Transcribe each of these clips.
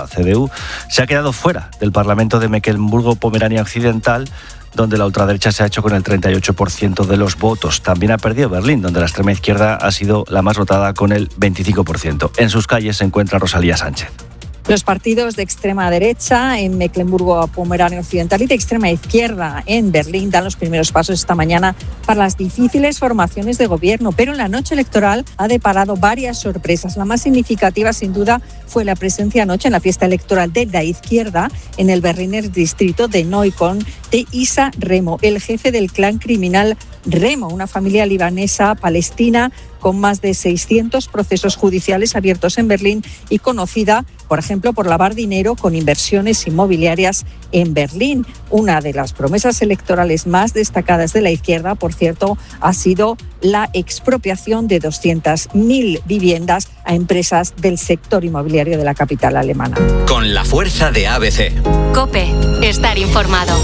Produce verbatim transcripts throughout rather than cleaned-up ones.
la C D U, se ha quedado fuera del Parlamento de Mecklemburgo-Pomerania Occidental, donde la ultraderecha se ha hecho con el treinta y ocho por ciento de los votos. También ha perdido Berlín, donde la extrema izquierda ha sido la más votada con el veinticinco por ciento. En sus calles se encuentra Rosalía Sánchez. Los partidos de extrema derecha en Mecklemburgo-Pomerania Occidental y de extrema izquierda en Berlín dan los primeros pasos esta mañana para las difíciles formaciones de gobierno, pero en la noche electoral ha deparado varias sorpresas. La más significativa, sin duda, fue la presencia anoche en la fiesta electoral de la izquierda en el Berliner distrito de Neukölln de Issa Remo, el jefe del clan criminal Remo, una familia libanesa palestina con más de seiscientos procesos judiciales abiertos en Berlín y conocida, por ejemplo, por lavar dinero con inversiones inmobiliarias en Berlín. Una de las promesas electorales más destacadas de la izquierda, por cierto, ha sido la expropiación de doscientas mil viviendas a empresas del sector inmobiliario de la capital alemana. Con la fuerza de A B C. COPE, estar informado.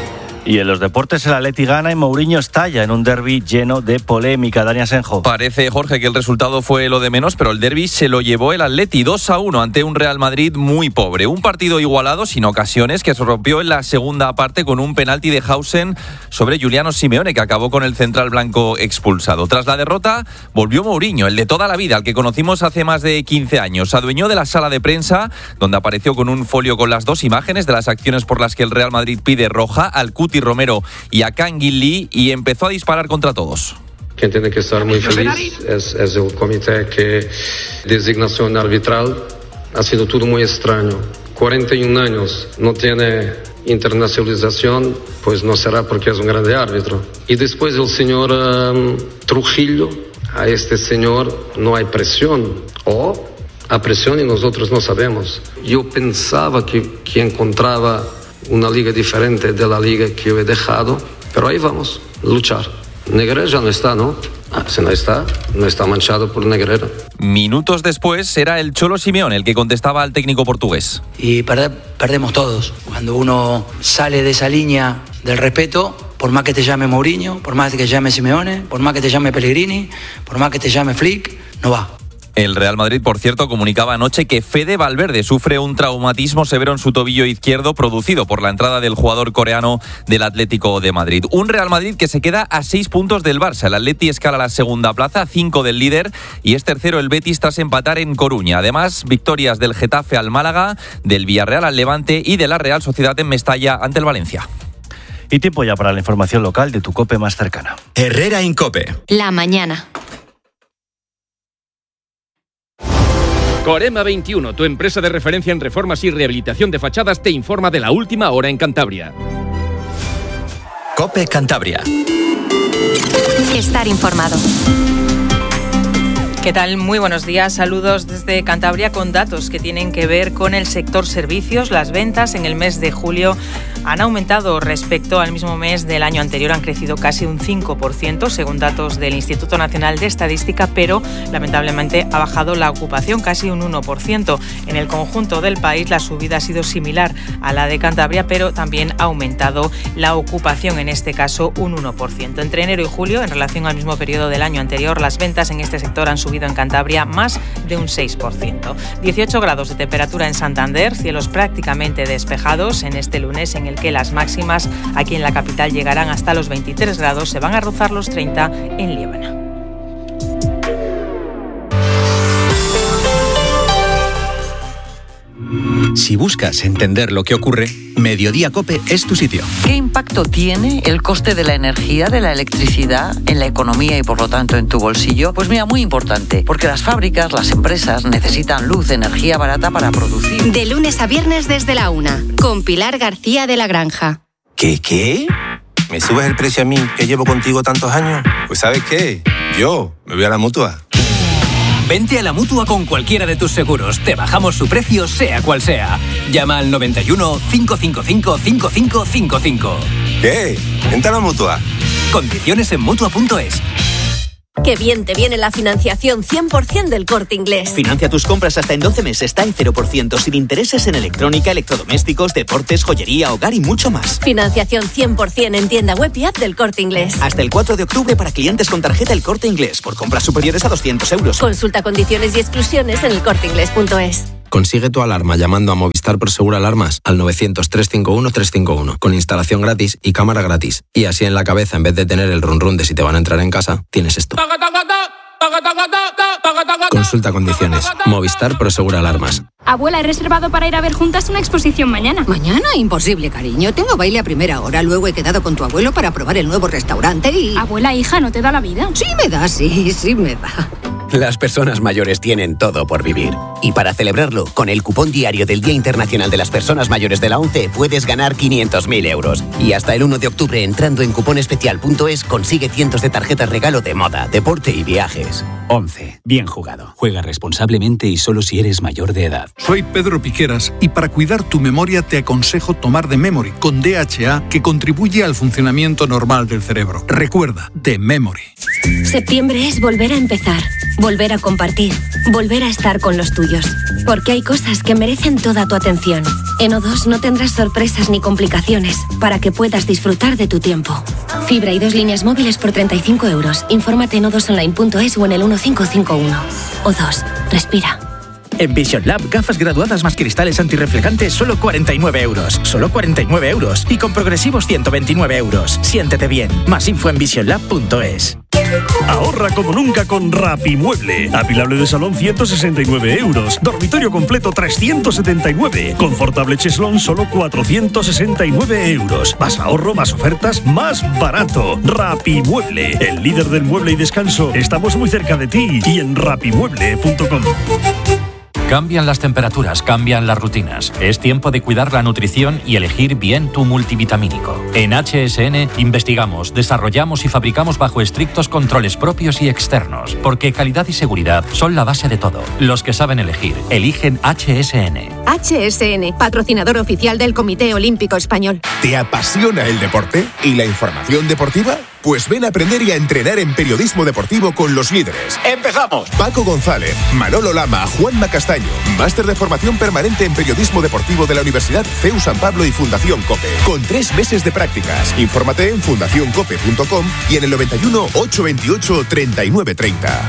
Y en los deportes el Atleti gana y Mourinho estalla en un derbi lleno de polémica. Dani Asenjo. Parece, Jorge, que el resultado fue lo de menos, pero el derbi se lo llevó el Atleti dos a uno ante un Real Madrid muy pobre. Un partido igualado, sin ocasiones, que se rompió en la segunda parte con un penalti de Hausen sobre Giuliano Simeone, que acabó con el central blanco expulsado. Tras la derrota, volvió Mourinho, el de toda la vida, al que conocimos hace más de quince años. Se adueñó de la sala de prensa, donde apareció con un folio con las dos imágenes de las acciones por las que el Real Madrid pide roja al Cuti Romero y a Kangin Lee, y empezó a disparar contra todos. Quien tiene que estar muy feliz es, es el comité que designación arbitral. Ha sido todo muy extraño. cuarenta y un años, no tiene internacionalización, pues no será porque es un grande árbitro. Y después el señor um, Trujillo, a este señor no hay presión, o a presión y nosotros no sabemos. Yo pensaba que, que encontraba una liga diferente de la liga que yo he dejado, pero ahí vamos, luchar. Negreira ya no está, ¿no? Ah, si no está, no está manchado por Negreira. Minutos después era el Cholo Simeone el que contestaba al técnico portugués. Y perder, perdemos todos. Cuando uno sale de esa línea del respeto, por más que te llame Mourinho, por más que te llame Simeone, por más que te llame Pellegrini, por más que te llame Flick, no va. El Real Madrid, por cierto, comunicaba anoche que Fede Valverde sufre un traumatismo severo en su tobillo izquierdo producido por la entrada del jugador coreano del Atlético de Madrid. Un Real Madrid que se queda a seis puntos del Barça. El Atleti escala la segunda plaza, cinco del líder, y es tercero el Betis tras empatar en Coruña. Además, victorias del Getafe al Málaga, del Villarreal al Levante y de la Real Sociedad en Mestalla ante el Valencia. Y tiempo ya para la información local de tu COPE más cercana. Herrera Incope. La mañana. Corema veintiuno, tu empresa de referencia en reformas y rehabilitación de fachadas, te informa de la última hora en Cantabria. COPE Cantabria. Estar informado. ¿Qué tal? Muy buenos días. Saludos desde Cantabria con datos que tienen que ver con el sector servicios. Las ventas en el mes de julio han aumentado respecto al mismo mes del año anterior. Han crecido casi un cinco por ciento según datos del Instituto Nacional de Estadística, pero lamentablemente ha bajado la ocupación casi un uno por ciento. En el conjunto del país la subida ha sido similar a la de Cantabria, pero también ha aumentado la ocupación, en este caso un uno por ciento. Entre enero y julio, en relación al mismo periodo del año anterior, las ventas en este sector han subido en Cantabria más de un seis por ciento. dieciocho grados de temperatura en Santander, cielos prácticamente despejados en este lunes en el que las máximas aquí en la capital llegarán hasta los veintitrés grados, se van a rozar los treinta en Liébana. Si buscas entender lo que ocurre, Mediodía COPE es tu sitio. ¿Qué impacto tiene el coste de la energía, de la electricidad, en la economía y por lo tanto en tu bolsillo? Pues mira, muy importante, porque las fábricas, las empresas necesitan luz, energía barata para producir. De lunes a viernes desde la una, con Pilar García de la Granja. ¿Qué, qué? ¿Me subes el precio a mí, que llevo contigo tantos años? Pues ¿sabes qué? Yo me voy a la Mutua. Vente a la Mutua con cualquiera de tus seguros. Te bajamos su precio, sea cual sea. Llama al noventa y uno, cinco cinco cinco, cinco cinco cinco cinco. ¿Qué? Vente a la Mutua. Condiciones en Mutua punto es. Qué bien te viene la financiación cien por ciento del Corte Inglés. Financia tus compras hasta en doce meses, está en cero por ciento, sin intereses en electrónica, electrodomésticos, deportes, joyería, hogar y mucho más. Financiación cien por ciento en tienda web y app del Corte Inglés. Hasta el cuatro de octubre para clientes con tarjeta El Corte Inglés, por compras superiores a doscientos euros. Consulta condiciones y exclusiones en el corte inglés punto es. Consigue tu alarma llamando a Movistar Movistar Prosegur Alarmas al novecientos, trescientos cincuenta y uno, trescientos cincuenta y uno, con instalación gratis y cámara gratis. Y así en la cabeza, en vez de tener el run run de si te van a entrar en casa, tienes esto. Consulta condiciones. Movistar Prosegur Alarmas. Abuela, he reservado para ir a ver juntas una exposición mañana. ¿Mañana? Imposible, cariño. Tengo baile a primera hora. Luego he quedado con tu abuelo para probar el nuevo restaurante y... Abuela, hija, ¿no te da la vida? Sí me da, sí, sí me da. Las personas mayores tienen todo por vivir. Y para celebrarlo, con el cupón diario del Día Internacional de las Personas Mayores de la ONCE puedes ganar quinientos mil euros. Y hasta el uno de octubre, entrando en cuponespecial punto es, consigue cientos de tarjetas regalo de moda, deporte y viajes. ONCE. Bien jugado. Juega responsablemente y solo si eres mayor de edad. Soy Pedro Piqueras y para cuidar tu memoria te aconsejo tomar The Memory con D H A, que contribuye al funcionamiento normal del cerebro. Recuerda, The Memory. Septiembre es volver a empezar, volver a compartir, volver a estar con los tuyos. Porque hay cosas que merecen toda tu atención. En O dos no tendrás sorpresas ni complicaciones para que puedas disfrutar de tu tiempo. Fibra y dos líneas móviles por treinta y cinco euros. Infórmate en o dos online punto es o en el uno cinco cinco uno. O dos, respira. En Vision Lab, gafas graduadas más cristales antirreflejantes, solo cuarenta y nueve euros. Solo cuarenta y nueve euros. Y con progresivos ciento veintinueve euros. Siéntete bien. Más info en vision lab punto es. Ahorra como nunca con Rapimueble. Apilable de salón ciento sesenta y nueve euros. Dormitorio completo trescientos setenta y nueve. Confortable cheslón solo cuatrocientos sesenta y nueve euros. Más ahorro, más ofertas, más barato. Rapimueble, el líder del mueble y descanso. Estamos muy cerca de ti y en rapimueble punto com. Cambian las temperaturas, cambian las rutinas. Es tiempo de cuidar la nutrición y elegir bien tu multivitamínico. En H S N investigamos, desarrollamos y fabricamos bajo estrictos controles propios y externos, porque calidad y seguridad son la base de todo. Los que saben elegir, eligen H S N. H S N, patrocinador oficial del Comité Olímpico Español. ¿Te apasiona el deporte y la información deportiva? Pues ven a aprender y a entrenar en periodismo deportivo con los líderes. ¡Empezamos! Paco González, Manolo Lama, Juanma Castaño. Máster de formación permanente en periodismo deportivo de la Universidad C E U San Pablo y Fundación COPE. Con tres meses de prácticas. Infórmate en fundación cope punto com y en el noventa y uno, ochocientos veintiocho, treinta y nueve treinta.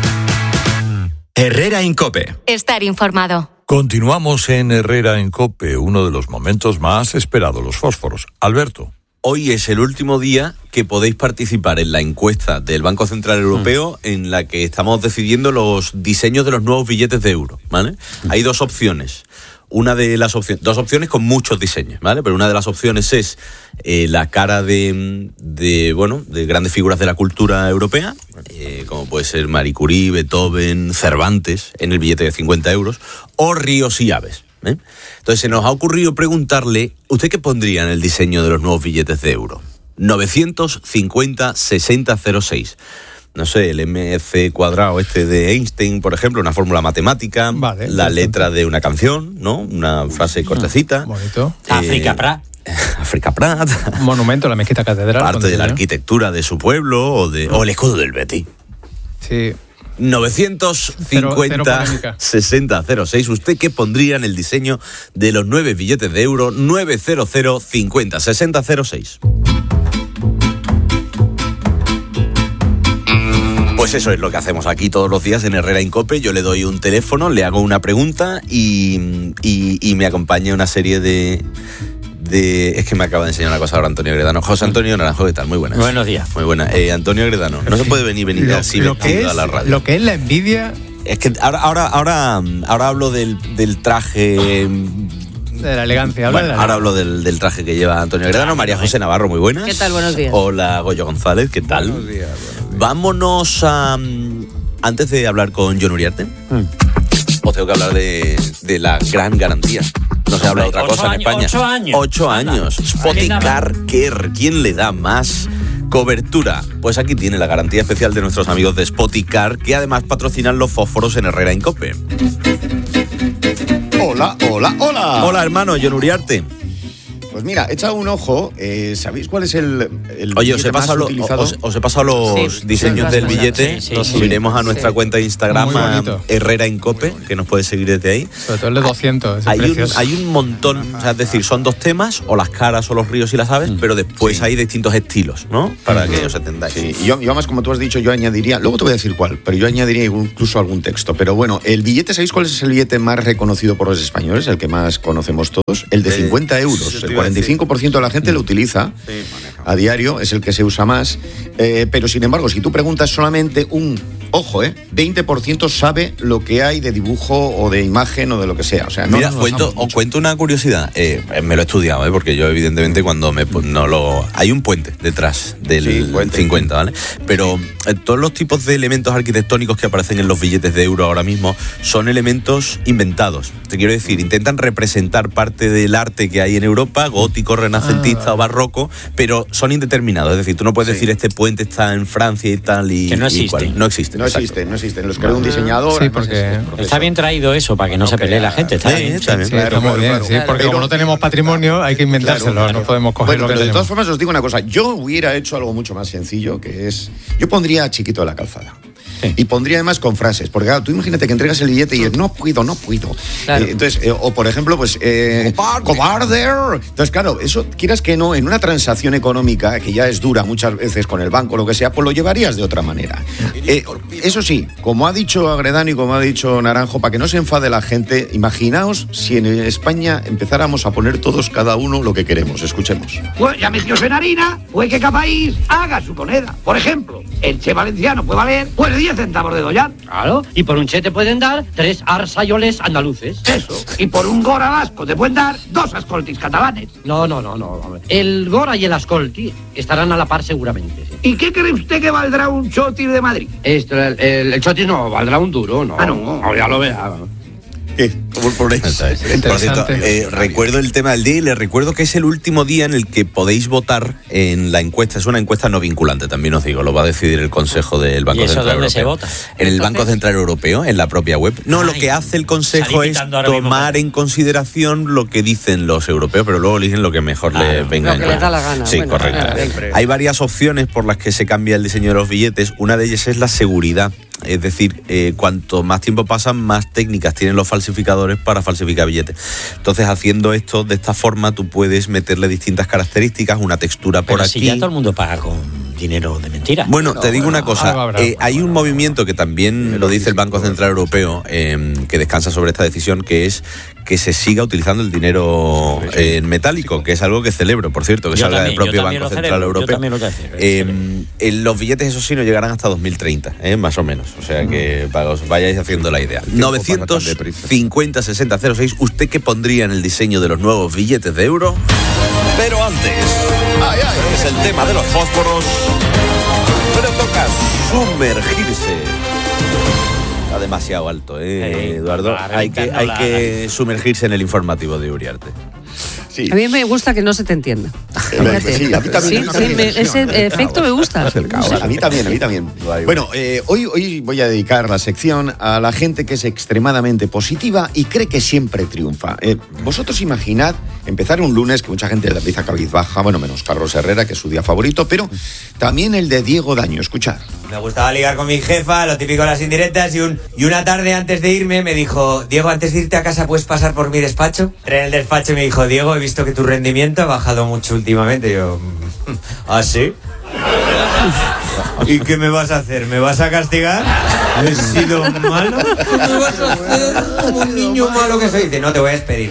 Herrera en COPE. Estar informado. Continuamos en Herrera en COPE, uno de los momentos más esperados, los fósforos. Alberto. Hoy es el último día que podéis participar en la encuesta del Banco Central Europeo mm. en la que estamos decidiendo los diseños de los nuevos billetes de euro, ¿vale? Mm. Hay dos opciones. Una de las opciones, dos opciones con muchos diseños, ¿vale? Pero una de las opciones es eh, la cara de, de, bueno, de grandes figuras de la cultura europea, eh, como puede ser Marie Curie, Beethoven, Cervantes, en el billete de cincuenta euros, o ríos y aves. ¿Eh? Entonces se nos ha ocurrido preguntarle, ¿usted qué pondría en el diseño de los nuevos billetes de euro? novecientos cincuenta, sesenta cero seis. No sé, el M C cuadrado este de Einstein, por ejemplo, una fórmula matemática, vale, la letra de una canción, ¿no? Una frase cortecita. Bonito. Eh, África Prat. África Prat. Monumento a la mezquita catedral. Parte de la arquitectura de su pueblo o, de, o el escudo del Betis. Sí. novecientos cincuenta, sesenta cero seis. ¿Usted qué pondría en el diseño de los nueve billetes de euro? Novecientos cincuenta, sesenta cero seis. Pues eso es lo que hacemos aquí todos los días en Herrera en COPE. Yo le doy un teléfono, le hago una pregunta y, y, y me acompaña una serie de... De, es que me acaba de enseñar una cosa ahora Antonio Gredano. José Antonio Naranjo, ¿qué tal? Muy buenas. Buenos días. Muy buenas. Eh, Antonio Gredano, no se puede venir venir lo, así lo vestido es, a la radio. Lo que es la envidia. Es que ahora, ahora, ahora, ahora hablo del, del traje. De la elegancia. Habla Bueno, de la ahora hablo del, del traje que lleva Antonio Gredano. María José Navarro, muy buenas. ¿Qué tal? Buenos días. Hola, Goyo González, ¿qué tal? Buenos días. Buenos días. Vámonos a. Antes de hablar con John Uriarte, hmm. os tengo que hablar de, de la gran garantía. No se habla de otra cosa en España. Ocho años. Ocho años. Spoticar Care. ¿Quién le da más cobertura? Pues aquí tiene la garantía especial de nuestros amigos de Spoticar, que además patrocinan los fósforos en Herrera en COPE. Hola, hola, hola. Hola, hermano, John Uriarte. Pues mira, echa un ojo. Eh, ¿Sabéis cuál es el, el Oye, os he, pasado lo, utilizado? os, os he pasado los Sí, diseños sí, del sí, billete. sí, sí, los sí. subiremos a nuestra Sí. cuenta de Instagram, Muy a bonito. Herrera en Cope, que nos puedes seguir desde ahí. Sobre todo el de doscientos. ese Hay un, precioso. hay un montón, o sea, es decir, son dos temas, o las caras o los ríos y las aves, pero después hay distintos estilos, ¿no? Para que os entendáis. Sí, y yo, yo además, como tú has dicho, yo añadiría, luego te voy a decir cuál, pero yo añadiría incluso algún texto. Pero bueno, el billete, ¿sabéis cuál es el billete más reconocido por los españoles? El que más conocemos todos, el de Eh, cincuenta euros. eso te El iba a cuarenta y cinco por ciento de la gente lo utiliza a diario, es el que se usa más. Eh, pero sin embargo, si tú preguntas, solamente un, ojo, eh, veinte por ciento sabe lo que hay de dibujo o de imagen o de lo que sea. O sea, no Mira, nos cuento, os cuento una curiosidad. Eh, me lo he estudiado, ¿eh? Porque yo evidentemente cuando me pues, no lo hay un puente detrás del cincuenta, ¿vale? Pero eh, todos los tipos de elementos arquitectónicos que aparecen en los billetes de euro ahora mismo son elementos inventados. Te quiero decir, intentan representar parte del arte que hay en Europa, gótico, renacentista Ah. o barroco, pero son indeterminados. Es decir, tú no puedes decir este puente está en Francia y tal y Que no y existe. cual. No existe. No existen, no existen. Los creó un diseñador. Sí, además porque es profesor. Está bien traído eso para que no se pelee la gente. Está Sí, bien. está bien. Sí, está muy bien, sí, porque Pero- como no tenemos patrimonio, hay que inventárselo, Claro, claro. no podemos coger Bueno, lo que pero de tenemos. todas formas os digo una cosa. Yo hubiera hecho algo mucho más sencillo, que es... Yo pondría Chiquito de la Calzada. Y pondría además con frases, porque claro, tú imagínate que entregas el billete y es no puedo, no puedo. Claro. Eh, entonces, eh, o por ejemplo, pues eh, cobarde. Entonces, claro, eso quieras que no, en una transacción económica que ya es dura muchas veces con el banco, lo que sea, pues lo llevarías de otra manera. Eh, eso sí, como ha dicho Agredano y como ha dicho Naranjo, para que no se enfade la gente, imaginaos si en España empezáramos a poner todos cada uno lo que queremos. Escuchemos. Pues ya metidos en harina, pues que cada país haga su moneda. Por ejemplo, el che valenciano puede valer pues diez centavos de dollar. Claro, y por un che te pueden dar tres arsayoles andaluces. Eso. Y por un gora vasco te pueden dar dos ascoltis catalanes. No, no, no, no. El gora y el ascolti estarán a la par seguramente. sí. ¿Y qué cree usted que valdrá un chotis de Madrid? Esto, el, el, el chotis no, valdrá un duro, ¿no? Ah, no. Ya lo vea. Por, por eso. Por cierto, eh, recuerdo el tema del día y les recuerdo que es el último día en el que podéis votar en la encuesta. Es una encuesta no vinculante, también os digo, lo va a decidir el Consejo del Banco ¿Y eso Central dónde se Europeo. vota? En el Entonces- Banco Central Europeo, en la propia web. No, Ay, lo que hace el Consejo salí es quitando ahora mismo. tomar en consideración lo que dicen los europeos, pero luego eligen lo que mejor les venga Lo en que les cuenta. da la gana. Sí, Bueno, correcto. nada, siempre. Hay varias opciones por las que se cambia el diseño de los billetes. Una de ellas es la seguridad. Es decir, eh, cuanto más tiempo pasa, más técnicas tienen los falsificadores para falsificar billetes. Entonces, haciendo esto de esta forma, tú puedes meterle distintas características, una textura por Pero aquí. si ya todo el mundo paga con dinero de mentira. Bueno, te digo una algo cosa, habrá. eh, hay un movimiento que también lo dice el Banco Central Europeo, eh, que descansa sobre esta decisión, que es que se siga utilizando el dinero eh, metálico, que es algo que celebro, por cierto, que Yo salga del también, yo propio también Banco lo Central celebro, yo Europeo. también lo celebro. Eh, en los billetes, eso sí, no llegarán hasta dos mil treinta, eh, más o menos, o sea que para que os vayáis haciendo la idea. novecientos cincuenta sesenta cero seis, ¿usted qué pondría en el diseño de los nuevos billetes de euro? Pero antes, es el tema de los fósforos, pero toca sumergirse. Está demasiado alto, ¿eh, Eduardo? Hay que, hay que sumergirse en el informativo de Uriarte. Sí. A mí me gusta que no se te entienda. Fíjate. Sí, a mí también. Sí, sí, me- ese efecto me gusta. A mí también, a mí también. Bueno, eh, hoy, hoy voy a dedicar la sección a la gente que es extremadamente positiva y cree que siempre triunfa. Eh, vosotros imaginad empezar un lunes que mucha gente la empieza cabizbaja, bueno, menos Carlos Herrera, que es su día favorito, pero también el de Diego Daño. Escuchad. Me gustaba ligar con mi jefa, lo típico de las indirectas, y, un, y una tarde antes de irme me dijo, Diego, antes de irte a casa puedes pasar por mi despacho. Entré en el despacho y me dijo, Diego, he visto que tu rendimiento ha bajado mucho últimamente. Y yo, ¿ah, sí? ¿Y qué me vas a hacer? ¿Me vas a castigar? ¿He sido malo? ¿Qué me vas a hacer como un niño malo que soy? Dice, no, te voy a despedir.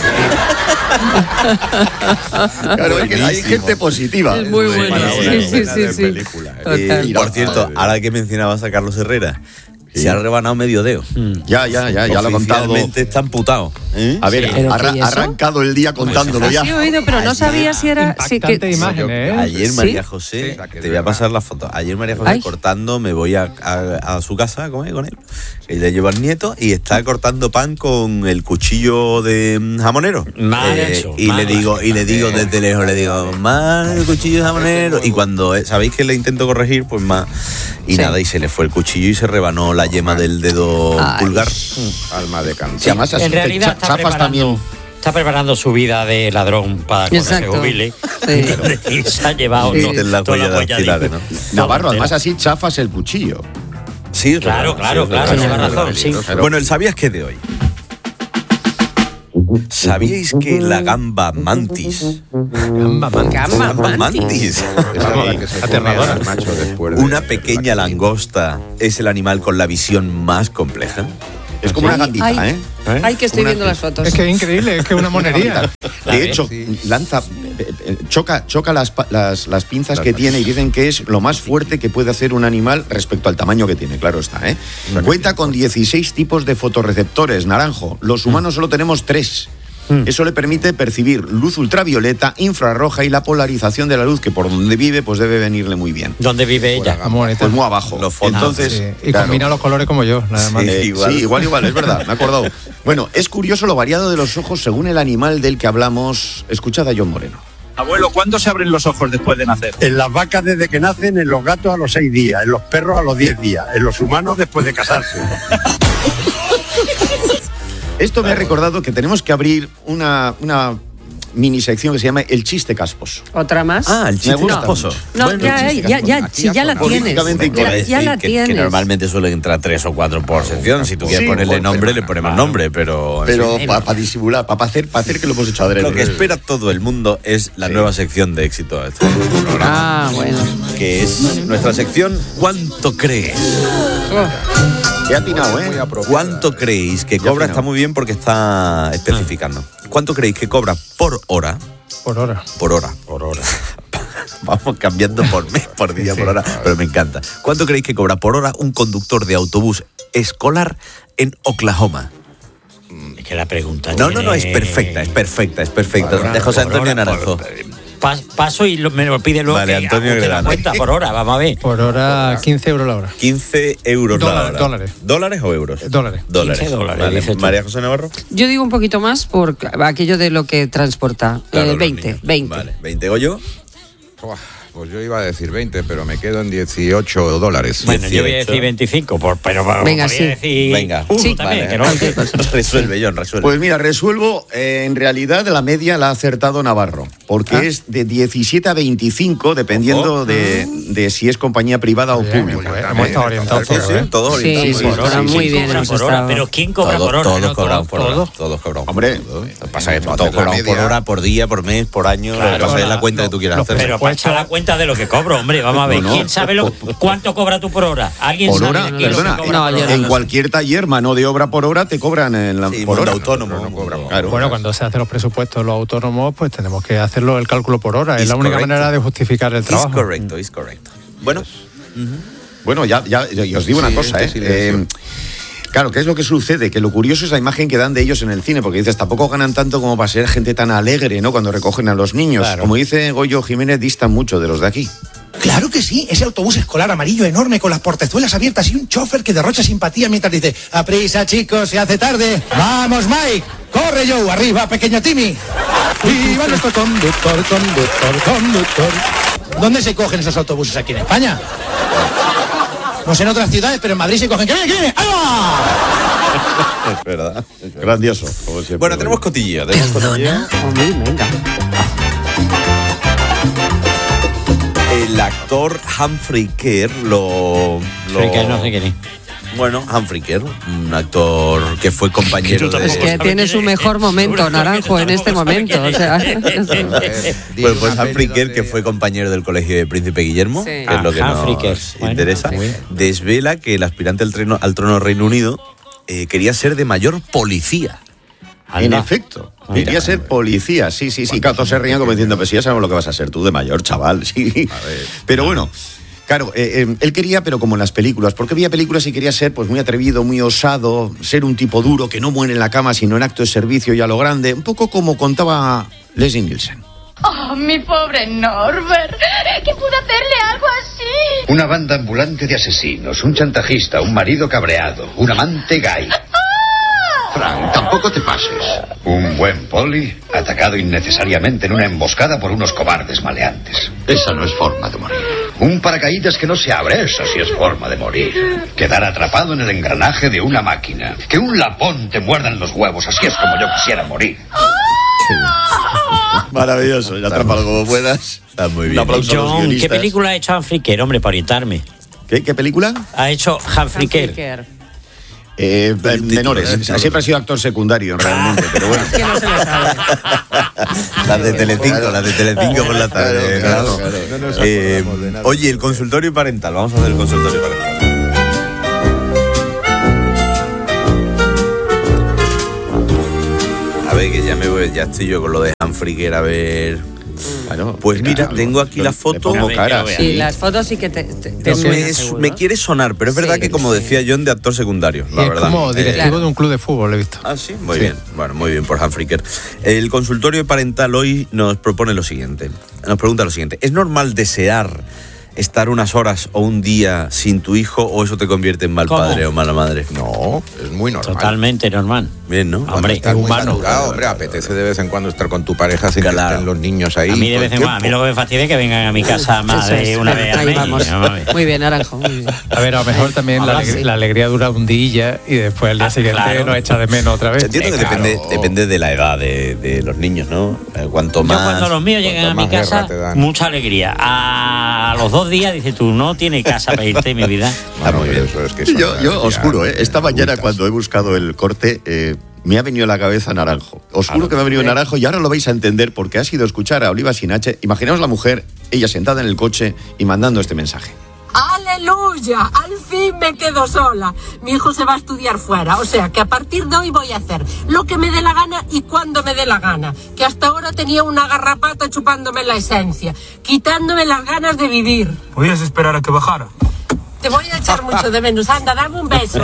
Claro, es que hay gente positiva. Es muy bueno. Sí, sí, sí, sí. Eh, y por cierto, ahora que mencionabas a Carlos Herrera, se ha rebanado medio dedo. Ya, ya, ya, ya lo ha contado. Oficialmente está amputado. ¿eh? A ver, Sí. ha arra- ha arrancado el día contándolo ya. Sí, he oído, pero no sabía si era... Sí, que, Ayer ¿Sí? María José, te voy a pasar la foto. Ayer María José Ay. cortando, me voy a, a- a su casa a comer con él. Y le llevo al nieto y está cortando pan con el cuchillo de mm, jamonero. Mal Eh, hecho, y mal le digo, y le digo desde lejos, le digo, mal el cuchillo de jamonero. Y cuando eh, sabéis que le intento corregir, pues más. Y Sí. nada, y se le fue el cuchillo y se rebanó la yema del dedo Ay. pulgar. Alma de canto. Sí, además, así en te realidad cha- está chafas preparando- también. Está preparando su vida de ladrón para cuando se jubile. Sí. Y se ha llevado Sí. todo, La toda huella la huella dactilares, de- ¿no? Navarro, además así chafas el cuchillo. Sí, Claro, claro, claro, lleva razón, sí. Bueno, el ¿sabías qué de hoy? ¿Sabíais que la gamba mantis? Gamba mantis. Gamba mantis. Aterradora. Una pequeña langosta es el animal con la visión más compleja. Es como una gambita, Ay, ¿eh? ay, que estoy Una- viendo las fotos. Es que es increíble, es que es una monería. De hecho, lanza, eh, eh, choca, choca las, pa- las, las pinzas que tiene y dicen que es lo más fuerte que puede hacer un animal respecto al tamaño que tiene, claro está. ¿eh? Cuenta con dieciséis tipos de fotorreceptores, Naranjo. Los humanos solo tenemos tres. Eso le permite percibir luz ultravioleta, infrarroja y la polarización de la luz, que por donde vive pues debe venirle muy bien. ¿Dónde vive ella? Pues muy abajo. Entonces, Sí. Y claro. combina los colores como yo, nada más. Eh, sí, igual, igual, es verdad, me he acordado. Bueno, es curioso lo variado de los ojos según el animal del que hablamos. Escuchad a John Moreno. Abuelo, ¿cuándo se abren los ojos después de nacer? En las vacas desde que nacen, en los gatos a los seis días, en los perros a los diez días, en los humanos después de casarse. Esto me ha recordado que tenemos que abrir una, una mini sección que se llama El chiste casposo. ¿Otra más? Ah, el Me chiste gusta casposo. mucho. No, Bueno, ya, el chiste ya, ya, casposo. si ya la tienes. Políticamente Ya, incorrecto. ya la que, que tienes. normalmente suelen entrar tres o cuatro por sección. Si tú quieres Sí, ponerle bueno, nombre, pero- le ponemos nombre, pero... en Pero fin. para disimular, para hacer, pa hacer que lo hemos hecho adrede. Lo que espera todo el mundo es la nueva sección de éxito de este programa. Ah, bueno. Que es nuestra sección ¿Cuánto crees? Qué atinado, ¿eh? ¿Cuánto creéis que cobra? Está muy bien porque está especificando. ¿Cuánto creéis que cobra por hora? Por hora. Por hora. Por hora. Vamos cambiando por mes, por día, por hora, pero me encanta. ¿Cuánto creéis que cobra por hora un conductor de autobús escolar en Oklahoma? Es que la pregunta No, no, no, es tiene- perfecta, es perfecta, es perfecta. Por hora, De José por Antonio hora, Naranjo. Pas- paso y lo- me lo pide luego Vale, que Antonio ajuste la Gredano. cuenta por hora, vamos a ver. Por hora, quince euros la hora. quince euros la Dólares, hora. dólares. ¿Dólares o euros? Dólares. Dólares. quince dólares, Vale. dices tú. María José Navarro. Yo digo un poquito más por aquello de lo que transporta. Claro, Eh, los veinte, niños. veinte. Vale, veinte Goyo. Buah, Pues yo iba a decir veinte, pero me quedo en dieciocho dólares. Bueno, yo voy a decir veinticinco, por, pero Venga, podría sí. decir Venga. uno Sí. también, Vale. que no- Resuelve, John, resuelve. Pues mira, resuelvo, eh, en realidad la media la ha acertado Navarro, porque Ah. es de diecisiete a veinticinco, dependiendo Ojo. de, de si es compañía privada o Bien, pública. pues, hemos estado orientados Sí, todos, sí, ¿eh? todos Sí, orientados. sí, Por sí, hora, muy sí, bien sí. hemos por hora, estado. pero ¿quién cobra Todos, por hora? todos No, cobramos por hora. todos. Todos cobramos. Hombre, Lo que pasa es que Todos todos hacen la cobramos por media. hora, por día, por mes, por año. Lo que Claro, pasa es la la- cuenta que tú quieras los hacer. Pero para echar la cuenta de lo que cobro, hombre, vamos a ver. No, no. ¿Quién sabe lo, cuánto cobra tú por hora? ¿Alguien por sabe hora, de quién lo que perdona, cobra No, por yo hora? no en lo cualquier taller, mano de obra por hora, te cobran en la, Sí, por mundo hora. autónomo. No cobramos. Claro. Bueno, cuando se hacen los presupuestos los autónomos, pues tenemos que hacerlo el cálculo por hora. Es Es la única correcto. manera de justificar el Es trabajo. correcto, es correcto. Bueno, Bueno, ya, ya, ya- y os digo Sí, una cosa, este ¿eh? silencio. Eh, Claro, ¿qué es lo que sucede? Que lo curioso es la imagen que dan de ellos en el cine, porque dices, tampoco ganan tanto como para ser gente tan alegre, ¿no? Cuando recogen a los niños. Claro. Como dice Goyo Jiménez, distan mucho de los de aquí. Claro que sí, ese autobús escolar amarillo enorme con las portezuelas abiertas y un chofer que derrocha simpatía mientras dice: "Aprisa, chicos, se hace tarde. Vamos, Mike. Corre, Joe, arriba, pequeño Timmy. Viva nuestro conductor, conductor, conductor". ¿Dónde se cogen esos autobuses aquí en España? No sé en otras ciudades, pero en Madrid se cogen. ¡Que viene, que viene! ¡Ahí va! es verdad. Grandioso, como siempre. Bueno, tenemos cotilla. Tenemos cotilla. Hombre, venga. El actor Humphrey Kerr lo. lo Soy que no sé quién es. Bueno, Humphrey Kerr, un actor que fue compañero de. Es que tiene su mejor momento, Naranjo, en este momento. O sea, Bueno, pues Humphrey Kerr, que fue compañero del colegio de Príncipe Guillermo, Sí. que es lo que Ah, nos Humphrey Kerr. Bueno, interesa, Humphrey. desvela que el aspirante al trono, al trono Reino Unido eh, quería ser de mayor policía. En Anda. efecto, Mira. quería ser policía, sí, sí, sí. Claro, todos se rían como diciendo, pues sí, ya sabemos lo que vas a ser tú de mayor, chaval, sí. Pero bueno, claro, eh, eh, él quería, pero como en las películas, porque veía películas y quería ser pues muy atrevido, muy osado, ser un tipo duro que no muere en la cama, sino en acto de servicio y a lo grande, un poco como contaba Leslie Nielsen. Oh, mi pobre Norbert. ¿Qué pudo hacerle algo así? Una banda ambulante de asesinos, un chantajista, un marido cabreado, un amante gay. Frank, tampoco te pases. Un buen poli atacado innecesariamente en una emboscada por unos cobardes maleantes. Esa no es forma de morir. Un paracaídas que no se abre, esa sí es forma de morir. Quedar atrapado en el engranaje de una máquina. Que un lapón te muerda en los huevos, así es como yo quisiera morir. Maravilloso, ya atrapa como puedas. Está muy bien. Un aplauso a los John, ¿qué guionistas. película ha hecho Hanfricker, hombre, para orientarme? ¿Qué, qué película? Ha hecho Hanfricker. Eh, menores. Siempre ha sido actor secundario, realmente, pero bueno. Es que no se lo sabe. Las de Telecinco, las de Telecinco por la tarde. Claro, claro. claro, No nos eh, de nada. Oye, el consultorio parental. Vamos a hacer el consultorio parental. A ver, que ya me voy, ya estoy yo con lo de Hanfricker, a ver. Bueno, pues mira, tengo aquí la foto. Sí, las fotos sí que te, te, te me, suenan, es- seguro. me quiere sonar, pero es verdad Sí, que, como sí. decía John, de actor secundario, la es verdad. como Eh, directivo de un club de fútbol, he visto. Ah, sí, muy Sí. bien. Bueno, muy bien por Hanfricker. El consultorio parental hoy nos propone lo siguiente. Nos pregunta lo siguiente. ¿Es normal desear estar unas horas o un día sin tu hijo o eso te convierte en mal ¿Cómo? padre o mala madre? No, es muy normal. Totalmente normal. Bien, ¿no? Hombre, Estás es muy humano. saturado, hombre, apetece de vez en cuando estar con tu pareja sin Claro. que estén los niños ahí. A mí de todo vez el en cuando, a mí tiempo. lo que me fastidia es que vengan a mi casa más Eso de es. una vez al Ahí mes. vamos. Vamos a ver. Muy bien, Naranjo, muy bien. A ver, a lo mejor también la, Ahora aleg- sí. la alegría dura un día y después al día Ah, siguiente claro. nos echa de menos otra vez. Entiendo que Claro. depende, depende de la edad de, de los niños, ¿no? Eh, Cuanto Yo más. cuando los míos llegan a cuanto mi más guerra casa, te dan. mucha alegría. A los dos días dices tú, no tienes casa para irte, mi vida. Está muy bien. Eso es que son Yo, yo ya os juro, ¿eh? esta mañana adultas. cuando he buscado el corte, eh, me ha venido a la cabeza Naranjo. Os juro que me ha venido Naranjo y ahora lo vais a entender porque ha sido escuchar a Oliva Sinache. Imaginaos la mujer, ella sentada en el coche y mandando este mensaje. ¡Aleluya! Al fin me quedo sola. Mi hijo se va a estudiar fuera, o sea que a partir de hoy voy a hacer lo que me dé la gana y cuando me dé la gana. Que hasta ahora tenía una garrapata chupándome la esencia, quitándome las ganas de vivir. ¿Podías esperar a que bajara? Te voy a echar mucho de menos. Anda, dame un beso.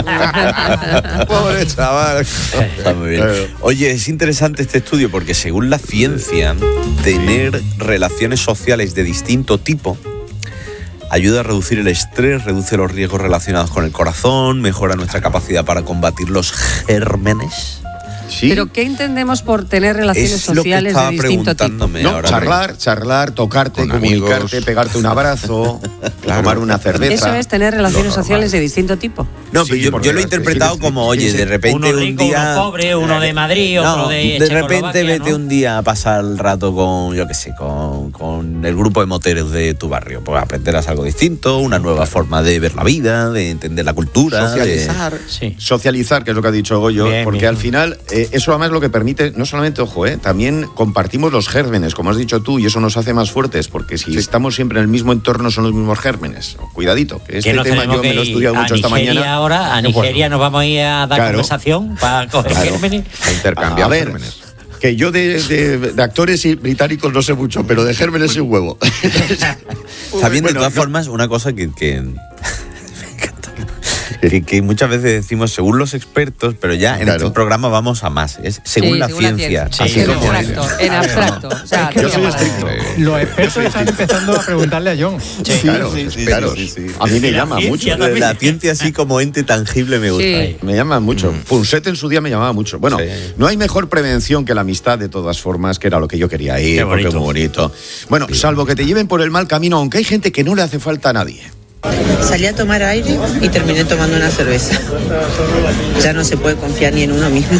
Pobre chaval. Está muy bien. Oye, es interesante este estudio porque según la ciencia, tener relaciones sociales de distinto tipo ayuda a reducir el estrés, reduce los riesgos relacionados con el corazón, mejora nuestra capacidad para combatir los gérmenes. Sí. ¿Pero qué entendemos por tener relaciones Es lo que sociales de estaba distinto tipo? preguntándome No, ahora. charlar, charlar, tocarte, Con comunicarte, amigos. pegarte un abrazo, Claro. tomar una cerveza. Eso es tener relaciones Lo sociales normal. de distinto tipo. No, Sí, pero yo, porque yo lo he sí, interpretado sí, como, sí, oye, sí. de repente Uno un rico, día... uno pobre, uno de Madrid, No, otro de de repente Checoslovaquia, vete ¿no? un día a pasar el rato con, yo qué sé, con, con el grupo de moteros de tu barrio. Pues aprenderás algo distinto, una nueva forma de ver la vida, de entender la cultura. Socializar, de- Sí. socializar, que es lo que ha dicho Goyo, Bien, porque bien. al final eh, eso además lo que permite, no solamente, ojo, eh, también compartimos los gérmenes, como has dicho tú, y eso nos hace más fuertes, porque si estamos siempre en el mismo entorno son los mismos gérmenes. Cuidadito, que este Que nos tema tenemos yo que me lo he ir estudiado a mucho esta Nigeria mañana. ahora, a Nigeria nos vamos a ir a dar Claro. conversación para coger Claro. gérmenes. A intercambiar A ver, gérmenes. que yo de, de- de actores y británicos no sé mucho, pero de gérmenes sí un huevo. Está bien, de Bueno, todas no- formas, una cosa que... que... me encanta. Que, que muchas veces decimos según los expertos, pero ya en Claro. este programa vamos a más. Es según Sí, la según la ciencia. ciencia. Así Sí, en como es. abstracto, en abstracto. O sea, Yo soy que- estricto. Los expertos están empezando a preguntarle a John. Sí, claro, sí, los sí, expertos. sí, sí, sí. A mí me La llama ciencia mucho. también. La ciencia así como ente tangible me gusta. Sí. Me llama mucho. Punset en su día me llamaba mucho. Bueno, Sí. no hay mejor prevención que la amistad de todas formas, que era lo que yo quería ir, Qué porque es bonito. muy bonito. Bueno, salvo que te lleven por el mal camino, aunque hay gente que no le hace falta a nadie. Salí a tomar aire y terminé tomando una cerveza. Ya no se puede confiar ni en uno mismo.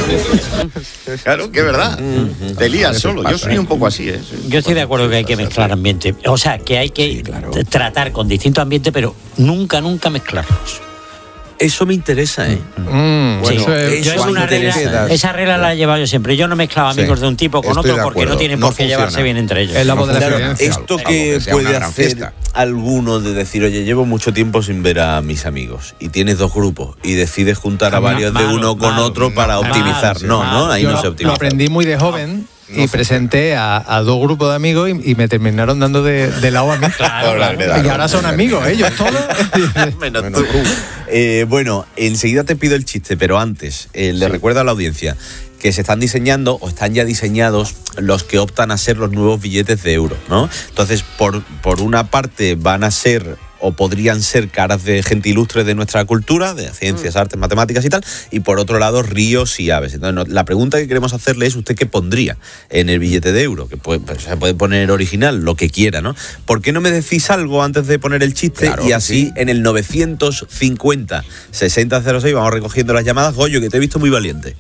Claro, que es verdad. Te lías solo. Yo soy un poco así, ¿eh? Yo estoy de acuerdo que hay que mezclar ambiente. O sea, que hay que tratar con distintos ambientes, pero nunca, nunca mezclarlos. Eso me interesa, ¿eh? Mm, Sí, eso es- yo es una regla, interesa. esa regla la he llevado yo siempre. Yo no mezclaba Sí, amigos de un tipo con estoy otro de porque no acuerdo. tienen No por qué llevarse funciona. bien entre ellos. Es la voz de la Claro, experiencia. esto Salvo que que sea puede una gran hacer fiesta. alguno de decir, oye, llevo mucho tiempo sin ver a mis amigos y tienes dos grupos y decides juntar a Malo, varios de uno con malo, otro para malo, optimizar. sí, no, malo. no, ahí Yo no se lo optimiza. aprendí muy de joven y presenté a, a dos grupos de amigos y, y me terminaron dando de, de lado a mí. Claro, claro. Y ahora son amigos, ellos todos. Menos tú. Eh, bueno, enseguida te pido el chiste, pero antes eh, le recuerdo a la audiencia que se están diseñando o están ya diseñados los que optan a ser los nuevos billetes de euro, ¿no? Entonces, por, por una parte van a ser o podrían ser caras de gente ilustre de nuestra cultura, de ciencias, artes, matemáticas y tal, y por otro lado ríos y aves. Entonces, no, la pregunta que queremos hacerle es, ¿usted qué pondría en el billete de euro? Que puede, pues, se puede poner original, lo que quiera, ¿no? ¿Por qué no me decís algo antes de poner el chiste? Claro Y que así sí. en el novecientos cincuenta sesenta cero seis vamos recogiendo las llamadas. Goyo, que te he visto muy valiente.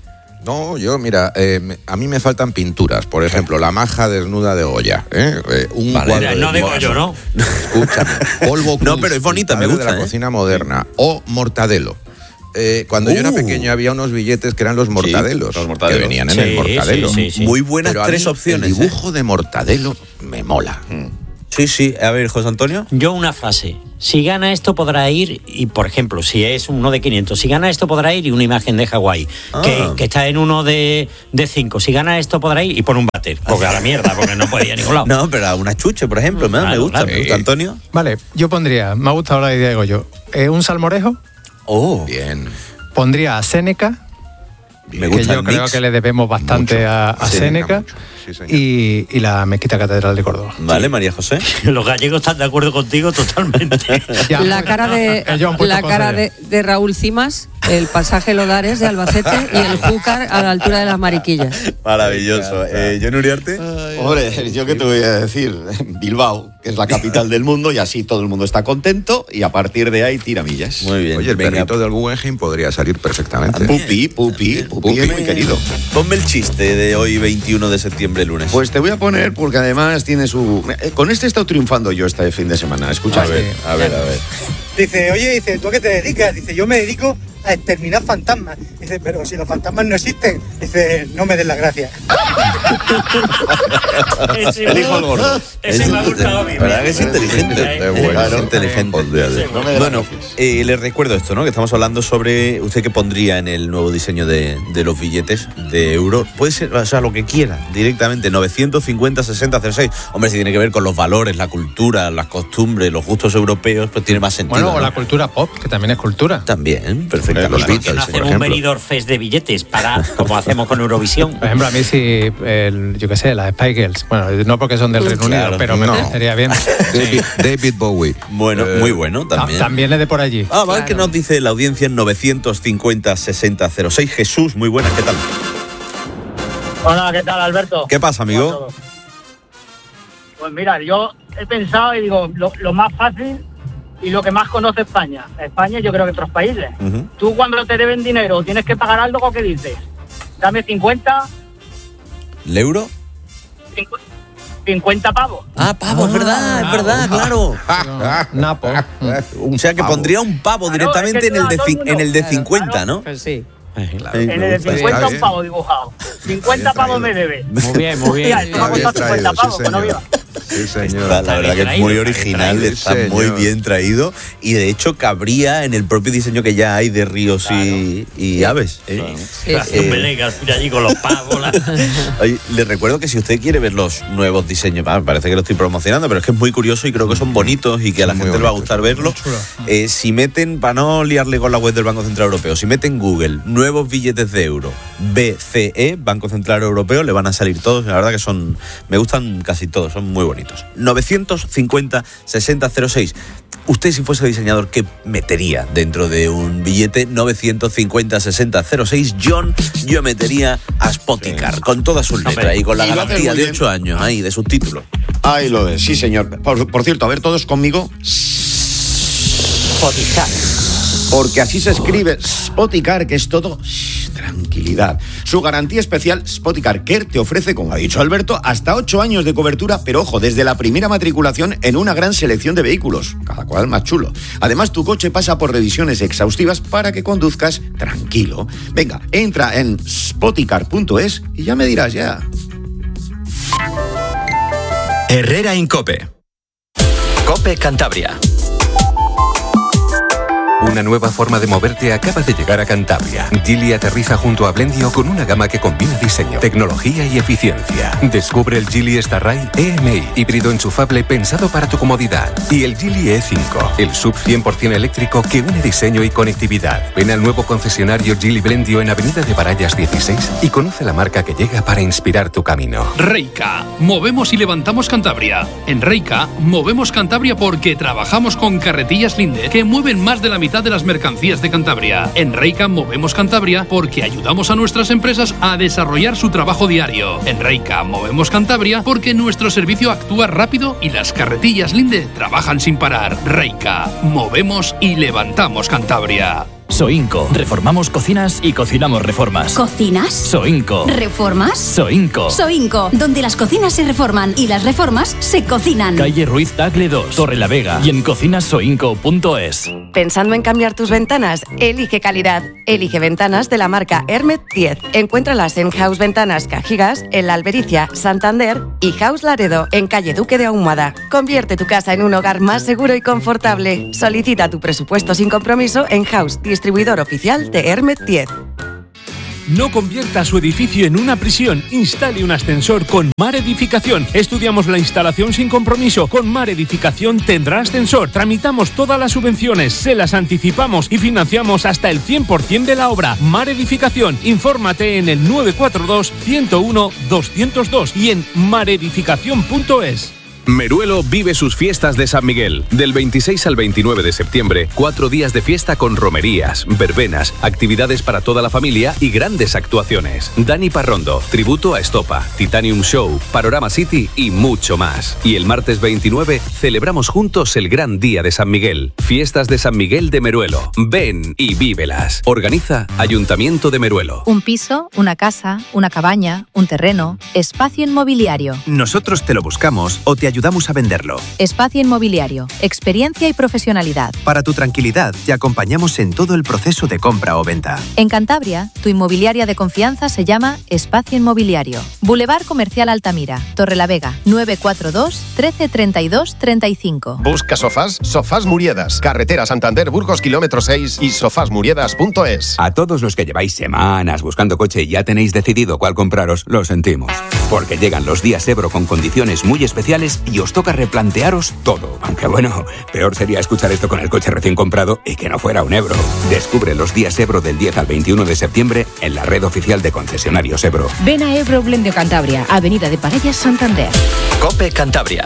No, yo, mira, eh, me- a mí me faltan pinturas. Por ejemplo, la maja desnuda de Goya. ¿eh? Eh, un Vale, cuadro no de digo Goya. yo, ¿no? Escúchame. Polvo No, Cruz, pero es bonita, el me padre gusta, de la ¿eh? cocina moderna. O Mortadelo. Eh, cuando yo era Uh. pequeño había unos billetes que eran los mortadelos, los mortadelos. que venían en Sí, el mortadelo. sí, sí, sí. Muy buenas Pero a tres mí opciones, El dibujo de mortadelo me mola. Sí, sí. A ver, José Antonio. Yo una frase. Si gana esto podrá ir, y por ejemplo, si es uno de quinientos, si gana esto podrá ir y una imagen de Hawái, Ah. que, que está en uno de, de cinco. Si gana esto podrá ir y pone un váter. Porque a la mierda, porque no puede ir a ningún lado. No, pero a una chuche, por ejemplo. Me, me Claro, gusta, claro. me gusta, Antonio. Vale, yo pondría, me ha gustado la idea de Goyo, eh, un salmorejo, Oh. Bien. pondría a Séneca, Me que gusta yo el creo mix. que le debemos bastante Mucho. a, a Séneca, Séneca, y, y la mezquita catedral de Córdoba. Vale, María José. Los gallegos están de acuerdo contigo totalmente. La cara de Ellos han puesto la cosas cara ya. de, de Raúl Cimas, el pasaje Lodares de Albacete y el Júcar a la altura de las Mariquillas. Maravilloso. Eh, John Uriarte. Hombre, yo qué te voy a decir, Bilbao, que es la capital del mundo, y así todo el mundo está contento, y a partir de ahí tiramillas. Muy bien. Oye, el venga. perrito del Guggenheim podría salir perfectamente. Pupi, pupi, pupi, es muy querido. Ponme el chiste de hoy, veintiuno de septiembre, lunes. Pues te voy a poner porque además tiene su... eh, Con este he estado triunfando yo este fin de semana, escucha. A ver, a ver, a ver. Dice, oye, dice, ¿tú a qué te dedicas? Dice, yo me dedico a exterminar fantasmas. Dice, pero si los fantasmas no existen. Dice, no me des las gracias. Ese El hijo del gordo. Ese me ha gustado a mí. ¿Verdad que es inteligente? Es bueno, Claro. es inteligente. No me dé Bueno, gracias. eh, les recuerdo esto, ¿no? Que estamos hablando sobre usted qué pondría en el nuevo diseño de, de los billetes de euro. Puede ser, o sea, lo que quiera, directamente, novecientos cincuenta sesenta cero seis. Hombre, si tiene que ver con los valores, la cultura, las costumbres, los gustos europeos, pues tiene más sentido. Bueno, o ¿no? la cultura pop, que también es cultura. También, perfectamente. Los ¿Por qué Beatles, no por hacemos un ejemplo. Benidorm Fest de billetes para, como hacemos con Eurovisión? Por ejemplo, a mí sí, el, yo qué sé, las Spy Girls. Bueno, no porque son del Reino Claro, Unido, pero me no. parecería bien. David, David Bowie. Bueno, muy bueno también. Ta- También es de por allí. Ah, vale, que nos dice la audiencia en novecientos cincuenta sesenta cero seis. Jesús, muy buena, ¿qué tal? Hola, ¿qué tal, Alberto? ¿Qué pasa, amigo? ¿Cómo va todo? Pues mira, yo he pensado y digo, lo, lo más fácil y lo que más conoce España. España yo creo que otros países. Ujú. Tú cuando te deben dinero o tienes que pagar algo, ¿qué dices? Dame cincuenta, ¿El euro? cincu- cincuenta pavos. Ah, pavo, es verdad, es verdad, claro. Napo. O sea que pondría un pavo Claro, directamente es que en el de, todo el ci- mundo. en el de Claro, cincuenta, claro. ¿no? Pues sí. Ay, En me el de gusta. cincuenta un bien. pavo dibujado. cincuenta pavos me debe. Muy bien, muy bien. Mira, esto me ha Bien costado cincuenta traído, sí, pavos, que no señor. viva. Sí, señor. Está, la verdad que es muy traído, original, traído. está Sí, muy señor. bien traído y de hecho cabría en el propio diseño que ya hay de ríos y, y aves. ¿eh? Sí, Hace un Venegas allí con los pavos. la- Oye, les recuerdo que si usted quiere ver los nuevos diseños, ah, parece que lo estoy promocionando, pero es que es muy curioso y creo que son bonitos y que a la Son muy gente le va a bonitos, gustar verlos. Eh, si meten, para no liarle con la web del Banco Central Europeo, si meten Google nuevos billetes de euro, B C E, Banco Central Europeo, le van a salir todos. La verdad que son, me gustan casi todos, son muy bonitos. novecientos cincuenta sesenta cero seis. Usted, si fuese diseñador, ¿qué metería dentro de un billete? novecientos cincuenta sesenta cero seis. John, yo metería a Spoticar, con todas sus letras Hombre, y con la y lo haces garantía muy de bien. ocho años ahí, de subtítulos. Ahí lo es, sí señor. Por, por cierto, a ver todos conmigo. Spoticar. Porque así se escribe Spoticar, que es todo shh, tranquilidad. Su garantía especial, Spoticar Care, te ofrece, como ha dicho Alberto, hasta ocho años de cobertura, pero ojo, desde la primera matriculación en una gran selección de vehículos, cada cual más chulo. Además, tu coche pasa por revisiones exhaustivas para que conduzcas tranquilo. Venga, entra en spoticar punto es y ya me dirás ya. Herrera Incope. Cope Cantabria. Una nueva forma de moverte acaba de llegar a Cantabria. Geely aterriza junto a Blendio con una gama que combina diseño, tecnología y eficiencia. Descubre el Geely Starride E M I, híbrido enchufable pensado para tu comodidad. Y el Geely E cinco, el sub cien por ciento eléctrico que une diseño y conectividad. Ven al nuevo concesionario Geely Blendio en Avenida de Barallas dieciséis y conoce la marca que llega para inspirar tu camino. Reika, movemos y levantamos Cantabria. En Reika, movemos Cantabria porque trabajamos con carretillas Linde que mueven más de la mitad de las mercancías de Cantabria. En Reika, movemos Cantabria porque ayudamos a nuestras empresas a desarrollar su trabajo diario. En Reika, movemos Cantabria porque nuestro servicio actúa rápido y las carretillas Linde trabajan sin parar. Reika, movemos y levantamos Cantabria. Soinco. Reformamos cocinas y cocinamos reformas. ¿Cocinas? Soinco. ¿Reformas? Soinco. Soinco, donde las cocinas se reforman y las reformas se cocinan. Calle Ruiz Tagle dos, Torrelavega y en cocinas soinco punto es. ¿Pensando en cambiar tus ventanas? Elige calidad. Elige ventanas de la marca Hermet diez. Encuéntralas en House Ventanas Cajigas, en La Albericia, Santander y House Laredo, en calle Duque de Ahumada. Convierte tu casa en un hogar más seguro y confortable. Solicita tu presupuesto sin compromiso en House, distribuidor oficial de Hermet diez. No convierta su edificio en una prisión. Instale un ascensor con Mar Edificación. Estudiamos la instalación sin compromiso. Con Mar Edificación tendrá ascensor. Tramitamos todas las subvenciones, se las anticipamos y financiamos hasta el cien por ciento de la obra. Mar Edificación. Infórmate en el nueve cuatro dos, ciento uno, doscientos dos y en maredificación punto es. Meruelo vive sus fiestas de San Miguel. Del veintiséis al veintinueve de septiembre, cuatro días de fiesta con romerías, verbenas, actividades para toda la familia y grandes actuaciones. Dani Parrondo, tributo a Estopa, Titanium Show, Panorama City y mucho más. Y el martes veintinueve celebramos juntos el gran día de San Miguel. Fiestas de San Miguel de Meruelo. Ven y vívelas. Organiza Ayuntamiento de Meruelo. Un piso, una casa, una cabaña, un terreno, espacio inmobiliario. Nosotros te lo buscamos o te ayudamos a venderlo. Espacio Inmobiliario, experiencia y profesionalidad. Para tu tranquilidad, te acompañamos en todo el proceso de compra o venta. En Cantabria, tu inmobiliaria de confianza se llama Espacio Inmobiliario. Boulevard Comercial Altamira, Torrelavega, nueve cuatro dos, trece treinta y dos, treinta y cinco. Busca sofás, Sofás Muriedas, carretera Santander Burgos kilómetro seis y sofás muriedas punto es. A todos los que lleváis semanas buscando coche y ya tenéis decidido cuál compraros, lo sentimos. Porque llegan los días Ebro con condiciones muy especiales y os toca replantearos todo. Aunque bueno, peor sería escuchar esto con el coche recién comprado y que no fuera un Ebro. Descubre los días Ebro del diez al veintiuno de septiembre en la red oficial de concesionarios Ebro. Ven a Ebro Blendio Cantabria, Avenida de Parellas, Santander. COPE Cantabria.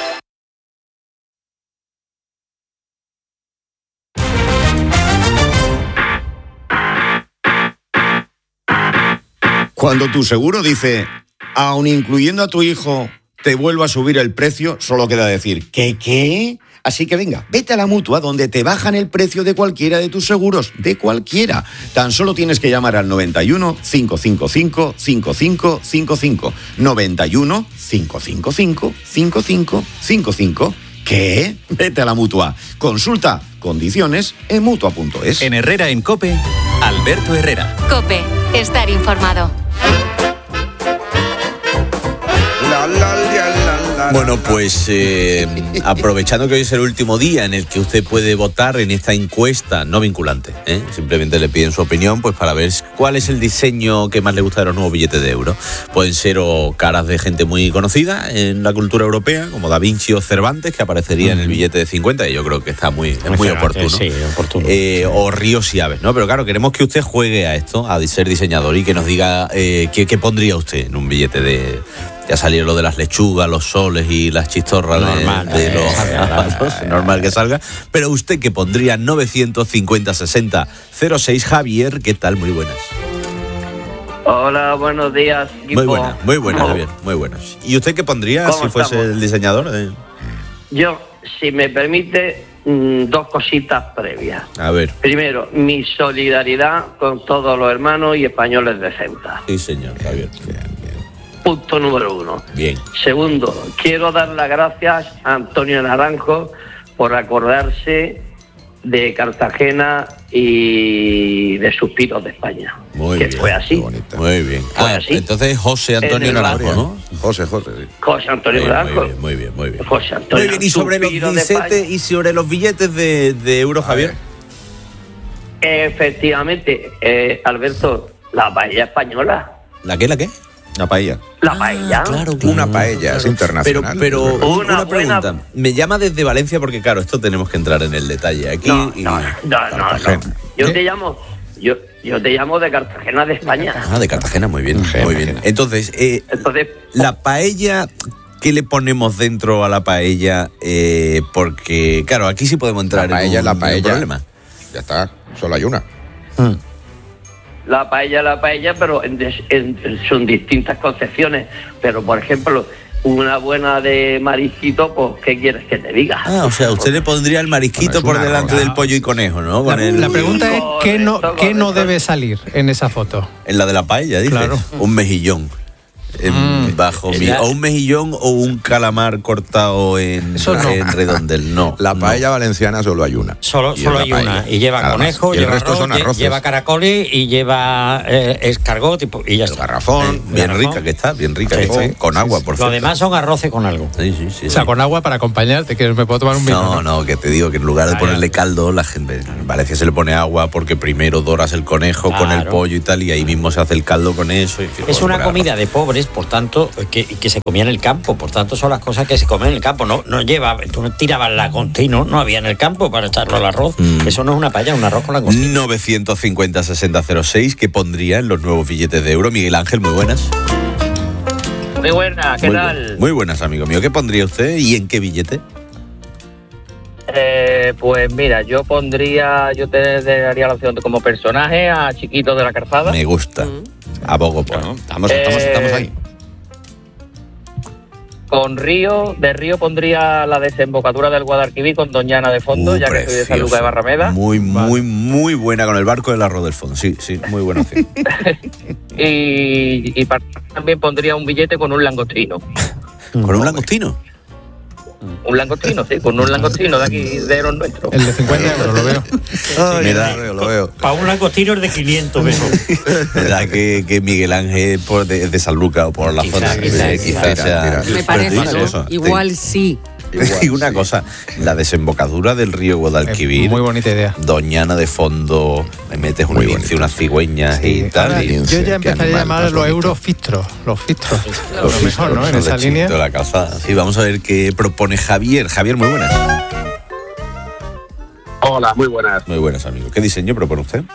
Cuando tu seguro dice, aun incluyendo a tu hijo, te vuelva a subir el precio, solo queda decir, ¿qué, qué? Así que venga, vete a la Mutua, donde te bajan el precio de cualquiera de tus seguros, de cualquiera. Tan solo tienes que llamar al noventa y uno, cinco cinco cinco, cinco cinco cinco cinco. noventa y uno, cinco cinco cinco, cinco cinco cinco cinco. ¿Qué? Vete a la Mutua. Consulta condiciones en mutua punto es. En Herrera en COPE, Alberto Herrera. COPE, estar informado. Bueno, pues eh, aprovechando que hoy es el último día en el que usted puede votar en esta encuesta no vinculante, ¿eh? Simplemente le piden su opinión pues para ver cuál es el diseño que más le gusta de los nuevos billetes de euro. Pueden ser o caras de gente muy conocida en la cultura europea, como Da Vinci o Cervantes, que aparecería mm. en el billete de cincuenta, y yo creo que está muy, es muy, muy oportuno. Sí, oportuno. Eh, o ríos y aves, ¿no? Pero claro, queremos que usted juegue a esto, a ser diseñador, y que nos diga eh, qué, qué pondría usted en un billete de... Ya salieron lo de las lechugas, los soles y las chistorras normal, de, de los zapatos, normal que salga. Pero usted que pondría novecientos cincuenta sesenta cero seis. Javier, ¿qué tal? Muy buenas. Hola, buenos días, equipo. Muy buenas, muy buenas, Javier, muy buenas. ¿Y usted qué pondría si fuese estamos? el diseñador? De... Yo, si me permite, mmm, dos cositas previas. A ver. Primero, mi solidaridad con todos los hermanos y españoles de Ceuta. Sí, señor, Javier. Punto número uno. Bien. Segundo, quiero dar las gracias a Antonio Naranjo por acordarse de Cartagena y de Suspiros de España. Muy que bien. Fue así. Muy bien. Fue Ah, así. entonces José Antonio Naranjo, ¿no? José, José. Sí. José Antonio Muy, Naranjo. muy bien, muy bien, muy bien. José Antonio Muy bien, y sobre los Suspiro de billetes y sobre los billetes de, de euro, Javier. Efectivamente, eh, Alberto, la paella española. ¿La qué, la qué? La paella. La paella. Ah, claro, Una paella, es internacional. Pero, pero Una una, buena- pregunta. Me llama desde Valencia porque, claro, esto tenemos que entrar en el detalle. Aquí No, y- no, no, no, no. Yo te llamo, yo, yo te llamo de Cartagena de España. Ah, de Cartagena, muy bien, muy bien. Entonces, eh, Entonces, la paella, ¿qué le ponemos dentro a la paella? Eh, porque, claro, aquí sí podemos entrar La paella en es un, la en un paella. problema. Ya está, solo hay una. la paella, la paella, pero en, des- en- son distintas concepciones. Pero, por ejemplo, una buena de marisquito, pues ¿qué quieres que te diga? Ah, o sea, usted le pondría el marisquito por delante del pollo y conejo, ¿no? Con La, el- la pregunta es, ¿qué no, ¿qué no debe salir en esa foto? En la de la paella, dice. Claro. Un mejillón. En- bajo mi- Ya. o un mejillón o un calamar cortado en, Eso no. en redondel. No. La paella valenciana solo hay una. Solo, Y solo es hay la una. paella. Y lleva Nada más. conejo, Y el lleva resto arroz, son lle- arroces. lleva caracoles y lleva eh, escargot y, po- y ya está. Garrafón, bien garrafón. rica que está, bien rica Sí, que está. sí. Con agua, por Lo cierto. demás son arroces con algo. Sí, sí, sí. O sea, con agua para acompañarte, que me puedo tomar un vino. No, no, que te digo que en lugar de ponerle caldo, la gente en Valencia se le pone agua porque primero doras el conejo con el Claro. pollo y tal, y ahí mismo se hace el caldo con eso. y- Es una bueno, comida de pobres, por tanto, que, que se comía en el campo. Por tanto, son las cosas que se comen en el campo. No, no lleva, tú no tirabas la contino, no había en el campo para echarlo al arroz. Mm. Eso no es una paella, un arroz con langostino. novecientos cincuenta sesenta cero seis, ¿qué pondría en los nuevos billetes de euro? Miguel Ángel, muy buenas. Muy buena, ¿qué muy, tal? bu- muy buenas, amigo mío. ¿Qué pondría usted y en qué billete? Eh, pues mira, yo pondría, yo te daría la opción de como personaje a Chiquito de la Calzada. Me gusta. Abogo por. Estamos, estamos, Eh, estamos ahí. Con Río, de Río pondría la desembocadura del Guadalquivir con Doñana de fondo, Uh, ya que soy de San precioso. Lucas de Barrameda. Muy, muy, muy buena con el barco del arroz del fondo. Sí, sí, muy buena opción. Y, y para- también pondría un billete con un langostino. ¿Con un langostino? Un langostino, sí, con un langostino de aquí, de los nuestros. El de cincuenta euros, lo veo. Me da- lo veo. Para un langostino es de quinientos pesos. ¿Verdad que, que Miguel Ángel por de, de San Lucas o por la Quizá, zona? quizá, eh, quizá. quizás sea. Me Pero parece, te digo una ¿no? cosa, te- Igual sí. Y una cosa, la desembocadura del río Guadalquivir. Muy bonita idea. Doñana de fondo, me metes un lince, unas cigüeñas y tal. Ahora, y- yo ya empezaría a llamar los euros fistros. Los fistros. Lo mejor, ¿no? En Los de esa línea. Chiquito de la Calzada. Sí, vamos a ver qué propone Javier. Javier, muy buenas. Hola, muy buenas. Muy buenas, amigo. ¿Qué diseño propone usted?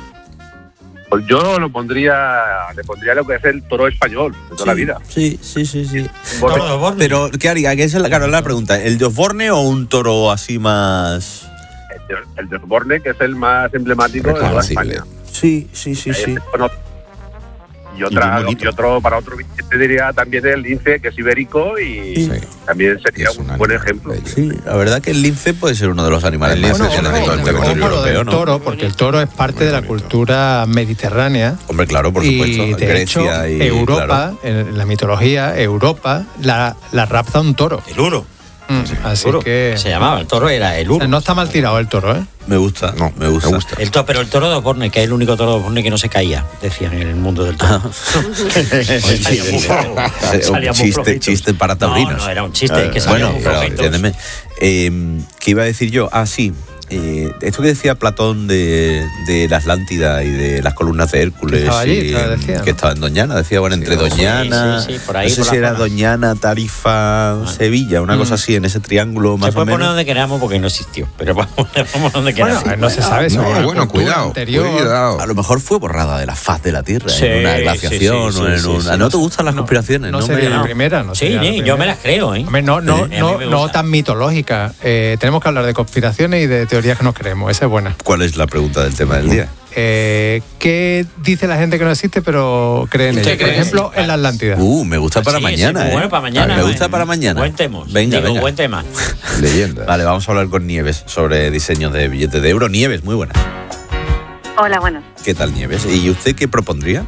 Pues yo lo pondría, le pondría lo que es el toro español de toda la vida. Sí, sí, sí, sí. Porque- Pero, ¿qué haría? Que esa es la, claro, la pregunta. ¿El de Osborne o un toro así más...? El de- el de Osborne, que es el más emblemático de toda Reconocible. España. Sí, sí, sí, sí. Bueno, y, otra, y otro, para otro billete diría también el lince, que es ibérico, y también sería un, buen ejemplo. Sí, la verdad que el lince puede ser uno de los animales más Bueno, especiales de todo el ojo territorio lo del europeo, ¿no? toro, porque el toro es parte de la cultura mediterránea. Hombre, claro, por supuesto. Y de Grecia hecho, y... Europa, claro. en la mitología, Europa, la, la rapta un toro. El uno. Mm, así Toro. que. Se llamaba, el toro era el O sea, uno. no está mal tirado el toro, ¿eh? Me gusta, no, me gusta. El to- pero el toro de Osborne, que es el único toro de Osborne que no se caía, decían en el mundo del toro. Salía muy flojo. Salía un muy chiste, flojito. chiste para taurinos. No, no, era un chiste que salía Bueno, muy pero flojito. entiéndeme. Eh, ¿Qué iba a decir yo? Ah, sí. Eh, esto que decía Platón de, de la Atlántida y de las columnas de Hércules, Que estaba allí, y, estaba- decía, que ¿no? estaba en Doñana, decía, bueno, entre Sí, Doñana, sí, sí, por ahí, no sé por si la era zona. Doñana, Tarifa, Sevilla, una cosa así, en ese triángulo más Se puede o poner menos. donde queramos porque no existió, pero vamos, vamos donde Bueno, queramos. no se sabe. No, seguro la bueno, cultura cuidado, anterior. cuidado. A lo mejor fue borrada de la faz de la Tierra, Sí, en una sí, glaciación sí, o sí, en sí, una... sí, ¿No sí. te gustan las conspiraciones? No No, sería me- la primera, no Sí, sería la sí, primera. yo me las creo, ¿eh? Hombre, no, no, Sí, a mí no, me no gusta. tan mitológica. Eh, tenemos que hablar de conspiraciones y de teorías que nos creemos. Esa es buena. ¿Cuál es la pregunta del tema del día? Eh, ¿Qué dice la gente que no existe pero cree en ¿Usted ella? Por cree? ejemplo, en la Atlántida. Uh, me gusta para Sí, mañana, sí, ¿eh? bueno, para mañana, Me gusta eh. para mañana. Buen tema. Venga, Digo, venga. buen tema. Leyenda. Vale, vamos a hablar con Nieves sobre diseños de billetes de euro. Nieves, muy buena. Hola, buenas. ¿Qué tal, Nieves? ¿Y usted qué propondría?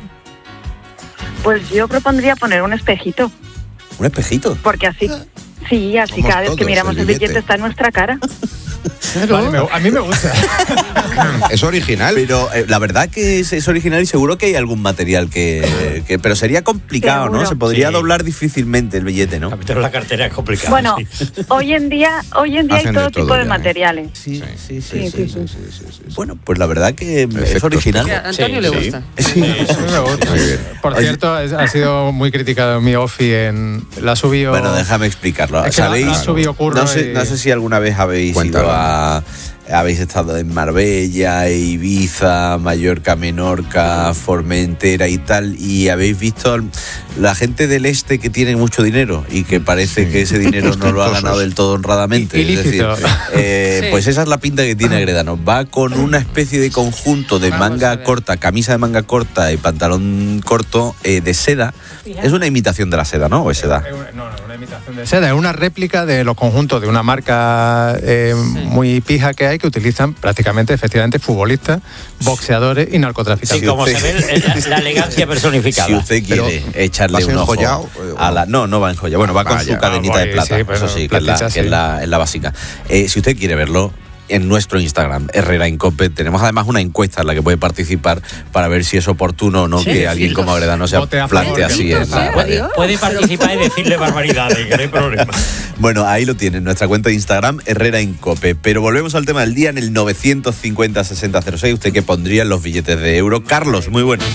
Pues yo propondría poner un espejito, ¿Un espejito? porque así, sí, así Somos cada vez que todos, miramos el el billete billete. está en nuestra cara. Vale, me- a mí me gusta. Es original. Pero eh, la verdad que es, es original y seguro que hay algún material que... que- pero sería complicado, ¿no? Seguro. Se podría Sí. doblar difícilmente el billete, ¿no? Pero la cartera es complicada. Bueno, sí. hoy en día, hoy en día hay Hacen de todo todo tipo de ya, ¿eh? materiales. Sí, sí, Sí, sí, sí. Bueno, pues la verdad que es Efectos. original. Que a Antonio le gusta. Sí, a mí me gusta. Muy bien. Por cierto, es- ha sido muy criticado mi Ofi en. La ha subido. Bueno, déjame explicarlo. Es que la- ¿Sabéis? la ha subido Curro no, sé, y- no sé si alguna vez habéis Cuéntalo. ido a... Habéis estado en Marbella, Ibiza, Mallorca, Menorca, Formentera y tal, y habéis visto la gente del este que tiene mucho dinero y que parece que ese dinero no lo ha ganado del todo honradamente. I- Es decir, ilícito. eh, Sí. pues esa es la pinta que tiene Agredano. Va con una especie de conjunto de Vamos a manga ver. corta, camisa de manga corta y pantalón corto eh, de seda. Es una imitación de la seda, ¿no? ¿O es seda? Eh, una- No, no, una una imitación de seda, es una réplica de los conjuntos de una marca eh, sí. muy pija que hay, que utilizan prácticamente, efectivamente, futbolistas, boxeadores y narcotraficantes. Sí, como se ve, la, la elegancia personificada. Si usted quiere Pero, echarle un ojo a la... No, no va enjollado. Bueno, va con Vaya, su cadenita no, voy, de plata, sí, bueno, eso sí, que es la, que es la, es la básica. Eh, si usted quiere verlo, en nuestro Instagram, Herrera Incope, tenemos además una encuesta en la que puede participar para ver si es oportuno o no sí, que alguien como Agredano se plante así en la radio. Puede participar y decirle barbaridades, que no hay problema. Bueno, ahí lo tiene, en nuestra cuenta de Instagram, Herrera Incope. Pero volvemos al tema del día en el novecientos cincuenta sesenta cero seis. ¿Usted qué pondría en los billetes de euro? Carlos, muy buenas.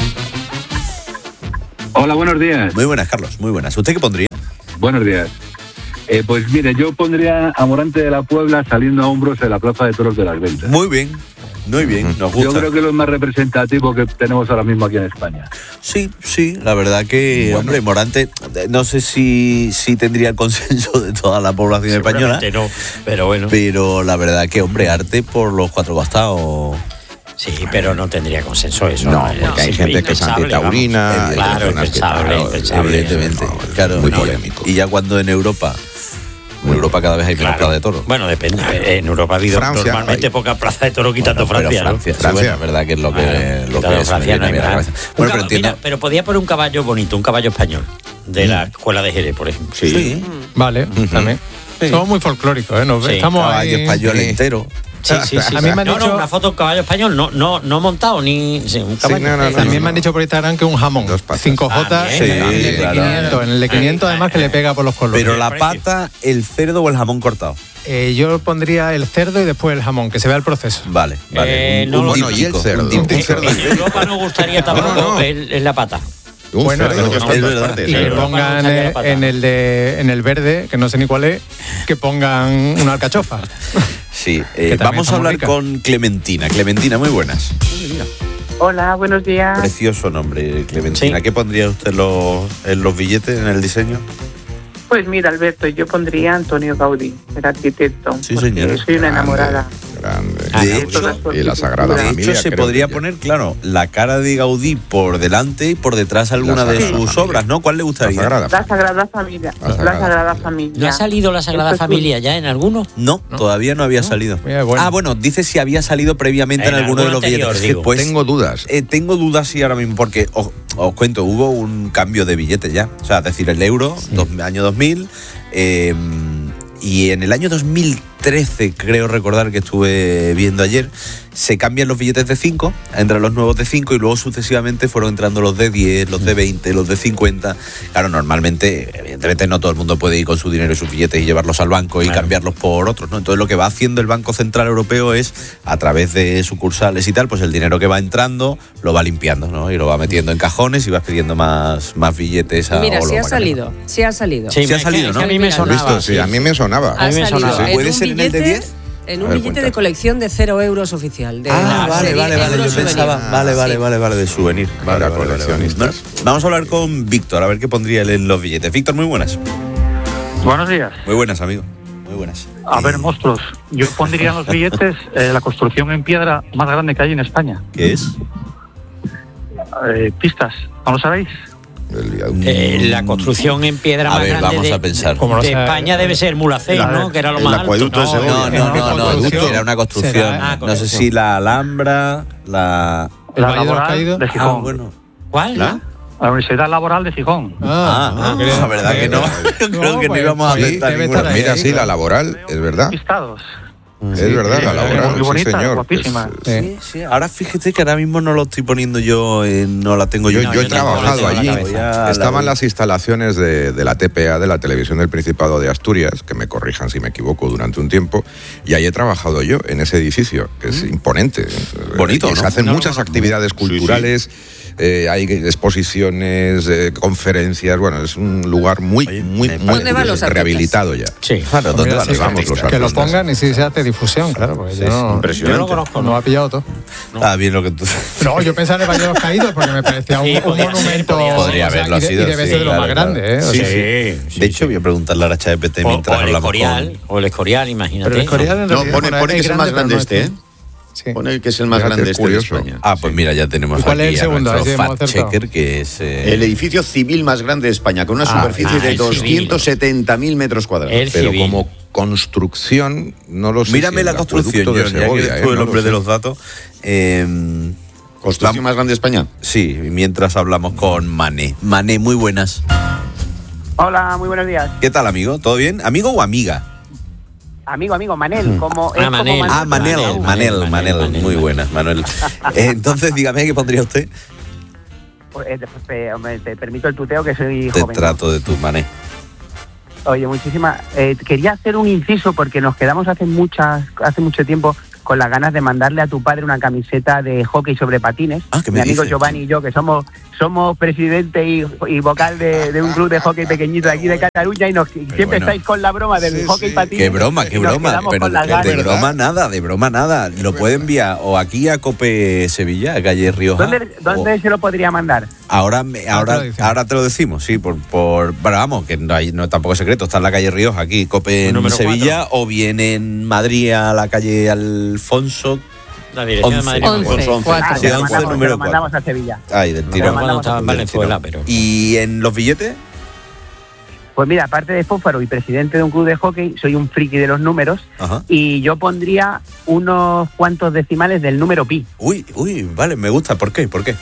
Hola, buenos días. Muy buenas, Carlos, muy buenas. ¿Usted qué pondría? Buenos días. Eh, pues mire, yo pondría a Morante de la Puebla saliendo a hombros en la Plaza de Toros de las Ventas. Muy bien, muy bien, nos gusta. Yo creo que es lo más representativo que tenemos ahora mismo aquí en España. Sí, sí, la verdad que, bueno. hombre, Morante, no sé si, si tendría el consenso de toda la población española. No, pero bueno. Pero la verdad que, hombre, arte por los cuatro costados... Sí, pero no tendría consenso eso. No, porque no, hay gente que es antitaurina. Claro, impensable, impensable. Evidentemente, claro, muy no, polémico. Y ya cuando en Europa... En Europa cada vez hay menos claro. plaza de toro. Bueno, depende. En Europa ha habido Francia, normalmente hay... poca plaza de toro quitando bueno, Francia. Francia, ¿no? sí, Francia. Bueno, es verdad que es lo que, ah, lo que es. Francia no hay bueno, cab... pero, entiendo... Mira, pero podía poner un caballo bonito, un caballo español, de mm. la escuela de Jerez, por ejemplo. Sí. sí. Vale, uh-huh. también. Sí. Somos muy folclóricos, ¿eh? Nos sí. Estamos caballo ahí... español sí. entero. Sí, sí, sí. A mí me han no, dicho... no, una foto de un caballo español, no, no, no montado, ni sí, un caballo. Sí, no, no, no, También no, me han dicho por Instagram que un jamón, cinco J, sí, en el de claro. quinientos, en el de quinientos además que le pega por los colores. Pero la pata, el cerdo o el jamón cortado. Eh, yo pondría el cerdo y después el jamón, que se vea el proceso. Vale, vale. Eh, un, no, un bueno, díptico, y el cerdo. Un díptico. En Europa no gustaría tampoco no, no. El, el la pata. Un bueno, cerdo, no, que no, es verdad. Partes, y ¿eh? que pongan en, en el de en el verde, que no sé ni cuál es, que pongan una alcachofa. Sí, eh, vamos a hablar con Clementina. Clementina, muy buenas. Hola, buenos días. Precioso nombre, Clementina. Sí. ¿Qué pondría usted los, en los billetes, en el diseño? Pues mira, Alberto, yo pondría Antonio Gaudí, el arquitecto. Sí, señora. Soy una enamorada. Grande. Ah, de hecho, y la Sagrada de Familia. hecho, se podría que... poner, claro, la cara de Gaudí por delante y por detrás alguna de sus Familia. obras, ¿no? ¿Cuál le gustaría? La Sagrada, la Sagrada Familia. La Sagrada, la Sagrada Familia. ¿No ha salido la Sagrada Familia ya en alguno? No, no, todavía no había no. salido. Bueno. Ah, bueno, dice si había salido previamente en, en alguno de los anterior, billetes. Digo. Pues, tengo dudas. Eh, tengo dudas, sí, ahora mismo, porque os, os cuento, hubo un cambio de billete ya. O sea, es decir, el euro, sí. dos, año dos mil, eh, y en el año dos mil trece, creo recordar que estuve viendo ayer, se cambian los billetes de cinco, entran los nuevos de cinco y luego sucesivamente fueron entrando los de diez, los de veinte, los de cincuenta. Claro, normalmente, evidentemente no todo el mundo puede ir con su dinero y sus billetes y llevarlos al banco y claro. cambiarlos por otros, ¿no? Entonces lo que va haciendo el Banco Central Europeo es, a través de sucursales y tal, pues el dinero que va entrando lo va limpiando, ¿no? Y lo va metiendo en cajones y va pidiendo más, más billetes a Mira, sí ha salido, sí ha salido. Sí, sí ha salido, ¿no? A mí me sonaba. ¿Visto? Sí, a mí me sonaba. A mí me sonaba. Sí. ¿Puede ser en el de diez? En un ver, billete cuenta. de colección de cero euros oficial. De ah, vale, vale, vale. Yo souvenir. pensaba, vale, vale, sí. vale, vale, de souvenir. Vale, vale, vale, vale, vale. Vamos a hablar con Víctor, a ver qué pondría él en los billetes. Víctor, muy buenas. Buenos días. Muy buenas, amigo. Muy buenas. A ver, monstruos. Yo pondría en los billetes eh, la construcción en piedra más grande que hay en España. ¿Qué es? Eh, pistas. ¿No lo sabéis? Eh, la construcción en piedra a más ver, grande vamos de, a pensar. de, de España debe ser Mulacén, ¿no? Que era lo más alto. No, no, no, no, no, no, era una construcción. Ah, no sé si la Alhambra, la... La, la laboral de Gijón. Ah, bueno. ¿Cuál? ¿La? La Universidad Laboral de Gijón. Ah, ah, ah la verdad que no. Yo creo no, que pues, no íbamos a aceptar ninguna. Mira, sí, la laboral, es verdad. Pistados. Es sí, verdad, la laboral, muy bonita, sí, señor. Guapísima. Pues, sí, sí. Ahora fíjate que ahora mismo no lo estoy poniendo yo, eh, no la tengo yo. Yo, no, yo he yo trabajado allí. Estaban las instalaciones de, de la T P A, de la Televisión del Principado de Asturias, que me corrijan si me equivoco, durante un tiempo, y ahí he trabajado yo, en ese edificio, que es imponente. Bonito, ¿no? Se hacen no, muchas no, no, actividades culturales. Sí, sí. Eh, hay exposiciones, eh, conferencias, bueno, es un lugar muy, Oye, muy, muy rehabilitado ya. Sí, claro, ¿dónde van los vamos los artistas? Que lo pongan y si se hace difusión, claro, porque sí, yo, no, impresionante. yo no lo conozco, no ha pillado todo. No. Ah, bien lo que tú... No, yo pensaba en el Valle de los Caídos porque me parecía sí, un, un monumento... Ser, podría o sea, haberlo y de, sido, y debe sí, ser de lo claro, más grande, ¿eh? O sí, sea, sí, sí. De hecho, voy a preguntarle a la ChatGPT mientras o el hablamos Escorial, con... O el Escorial, imagínate. Pero el Escorial en no, pone, pone que es el más grande este, ¿eh? Pone que es el más Fíjate, grande es este de curioso. España. Ah, pues mira, ya tenemos ¿Cuál aquí es el a segundo? nuestro Ese hemos fact acertado. checker, que es... eh, El edificio civil más grande de España, con una Ah, superficie ah, de el civil. doscientos setenta mil metros cuadrados. El Pero civil. como construcción, no lo sé. Mírame si la el construcción, acueducto John, de ya que Segovia, eres ¿eh? tú el No lo hombre de sé. los datos. Eh, ¿Construcción más grande de España? sí, mientras hablamos con Mané. Mané, muy buenas. Hola, muy buenos días. ¿Qué tal, amigo? ¿Todo bien? ¿Amigo o amiga? Amigo, amigo, Manel, como, es Ah, como Manel. Ah, Manel, Manel, Manel, Manel, Manel. muy buenas, Manuel. Eh, entonces, dígame, ¿qué pondría usted? Pues, eh, eh, hombre, te permito el tuteo que soy Te joven. trato de tu Mané. Oye, muchísimas. Eh, quería hacer un inciso porque nos quedamos hace muchas, hace mucho tiempo con las ganas de mandarle a tu padre una camiseta de hockey sobre patines. Ah, ¿qué Mi me amigo dices? Giovanni y yo, que somos somos presidente y, y vocal de, de un club de hockey pequeñito de aquí de Cataluña y, nos, y siempre bueno. estáis con la broma del Sí, hockey sí. patines. Qué broma, qué y nos broma. quedamos Pero con las de, ganas. de broma nada, de broma nada. Lo puede enviar o aquí a Cope Sevilla, a calle Rioja. ¿Dónde, dónde se lo podría mandar? Ahora, me- ahora, ahora te lo decimos, sí, por, por pero vamos, que no, hay, no tampoco es secreto, está en la calle Rioja, aquí, Cope en Número Sevilla, o bien en Madrid a la calle Alfonso. La dirección de once. Madrid. once, Alfonso cuatro. Ah, Sí, se lo once, mandamos, se número lo mandamos a Sevilla. Ay, del Pero tirón. cuando estaba en Del Valenzuela, tirón. pero- ¿Y en los billetes? Pues mira, aparte de fósforo y presidente de un club de hockey, soy un friki de los números Ajá. y yo pondría unos cuantos decimales del número pi. Uy, uy, vale, me gusta. ¿Por qué? ¿Por qué?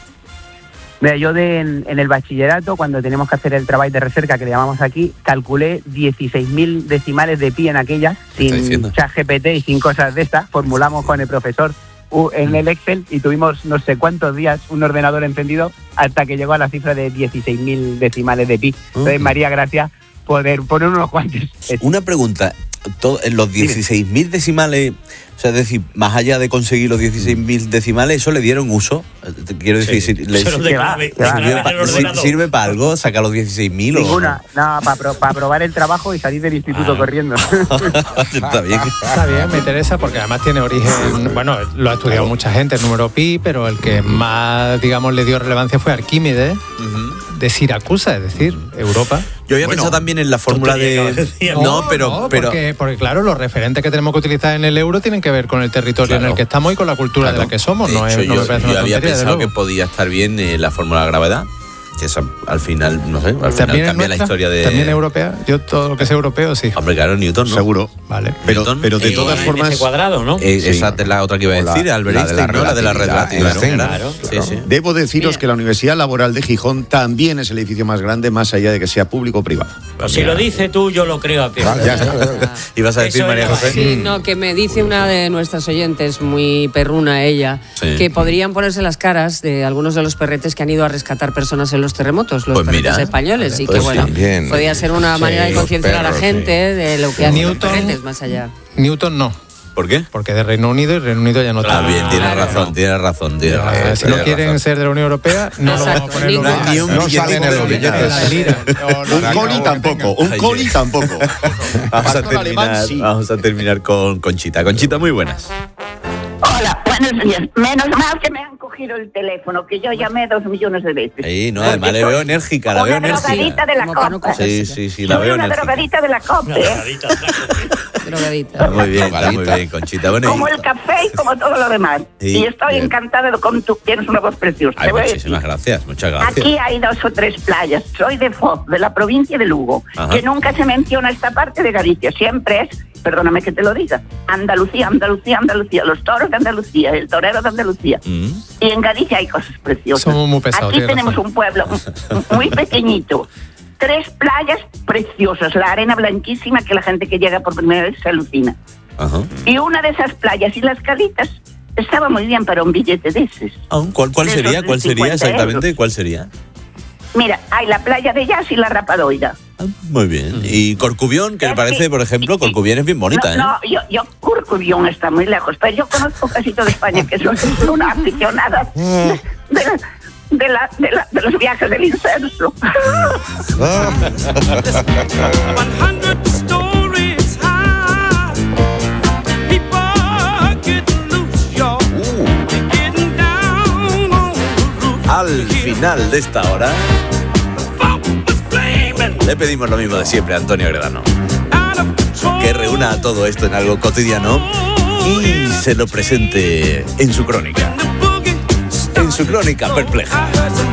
Mira, yo de, en, en el bachillerato, cuando teníamos que hacer el trabajo de recerca, que le llamamos aquí, calculé dieciséis mil decimales de pi en aquellas, ¿Qué está sin diciendo? ChatGPT y sin cosas de estas. Formulamos con el profesor uh, en el Excel y tuvimos no sé cuántos días un ordenador encendido hasta que llegó a la cifra de dieciséis mil decimales de pi. Entonces, Uh. María, gracias poder poner unos cuantos. Una pregunta. Todo, en los dieciséis mil decimales, o sea, es decir, más allá de conseguir los dieciséis mil decimales, ¿eso le dieron uso? Eh, Quiero decir, Sí. si le- Se lo Que va, declaré- que va. declaré ¿sirve, en pa- el si- ordenador. ¿Sirve para algo sacar los dieciséis mil o Ninguna, no, para probar el trabajo y salir del instituto Ah. corriendo. Está bien. Está bien, me interesa porque además tiene origen, bueno, lo ha estudiado mucha gente, el número pi, pero el que más, digamos, le dio relevancia fue Arquímedes, de Siracusa, es decir, Europa. Yo había Bueno, pensado también en la fórmula tontería que de... decía. No, pero... no, pero porque, porque, claro, los referentes que tenemos que utilizar en el euro tienen que ver con el territorio en Claro. el que estamos y con la cultura claro, de la que somos. de No, hecho, es, no yo, me parece yo una había tontería, desde pensado que luego. podía estar bien eh, la fórmula de la gravedad, que esa, al final, no sé, al final ¿También es cambia la nuestra? historia de... ¿También europea? Yo todo lo que sea europeo, sí. Hombre, claro, Newton, ¿no? Seguro. Vale. Pero, Newton, pero de eh, todas En formas, ese cuadrado, ¿no? Eh, Sí. Esa es la otra que iba a O la- decir, Albert la de la Einstein, ¿no? La de la relatividad, relatividad. Einstein, Claro, claro. sí, sí. debo deciros que la Universidad Laboral de Gijón también es el edificio más grande, más allá de que sea público o privado. Pues si lo dice tú, yo lo creo a pie. Ya está. ¿Ibas a decir, Eso María era- José? Sí, no, que me dice una de nuestras oyentes, muy perruna ella, Sí. que podrían ponerse las caras de algunos de los perretes que han ido a rescatar personas en los terremotos, los Pues perretes mira, españoles, y pues que bueno, también. podría ser una Sí, manera de los concienciar a la perros, gente de lo que hacen los Newton- perretes más allá. Newton no, ¿Por qué? porque de Reino Unido y Reino Unido ya no Ah, está. bien, tienes Claro. razón, tienes razón, tienes Eh, razón. si no tienes quieren razón. ser de la Unión Europea, no lo vamos a Exacto, poner ningún- nunca. Ni un No billete salen en los de billetes. La lira. Un coli tampoco, un Ay, coli ay. tampoco. Vamos a, Pastor alemán, terminar, sí. vamos a terminar con Conchita. Conchita, muy buenas. Hola, buenos días. Menos mal que me han cogido el teléfono, que yo llamé dos millones de veces. Sí, no, además le veo enérgica, la veo Una enérgica. drogadita de la Como para no copa. Sí, sí, sí, la Soy veo una enérgica. drogadita de la copa, ¿eh? Drogadita. Está muy bien, está muy Drogadita. bien, Conchita. Bueno, Como y- el café y como todo lo demás. Sí, y estoy bien. encantada de cómo tú tienes una voz preciosa. Ay, Te voy a muchísimas decir. gracias, muchas gracias. Aquí hay dos o tres playas. Soy de Foz, de la provincia de Lugo, Ajá. que nunca se menciona esta parte de Galicia. Siempre es, perdóname que te lo diga, Andalucía, Andalucía, Andalucía, los toros de Andalucía, el torero de Andalucía. Mm. Y en Galicia hay cosas preciosas. Somos muy pesados, Aquí tienes tenemos razón. un pueblo muy pequeñito. Tres playas preciosas, la arena blanquísima que la gente que llega por primera vez se alucina. Ajá. Y una de esas playas y las calitas estaba muy bien para un billete de ese. Ah, ¿Cuál, cuál De sería? esos ¿Cuál sería cincuenta exactamente? euros. ¿Cuál sería? Mira, hay la playa de Jazz y la Rapadoira. Muy bien. Y Corcubión, que me Es parece, que- por ejemplo, Corcubión es bien bonita, no, ¿eh? no, yo, yo Curcubión está muy lejos, pero yo conozco casi toda España, que soy una aficionada de, de, de la, de, la, de los viajes del incenso. Al final de esta hora le pedimos lo mismo de siempre a Antonio Gredano, que reúna todo esto en algo cotidiano y se lo presente en su crónica. En su crónica perpleja.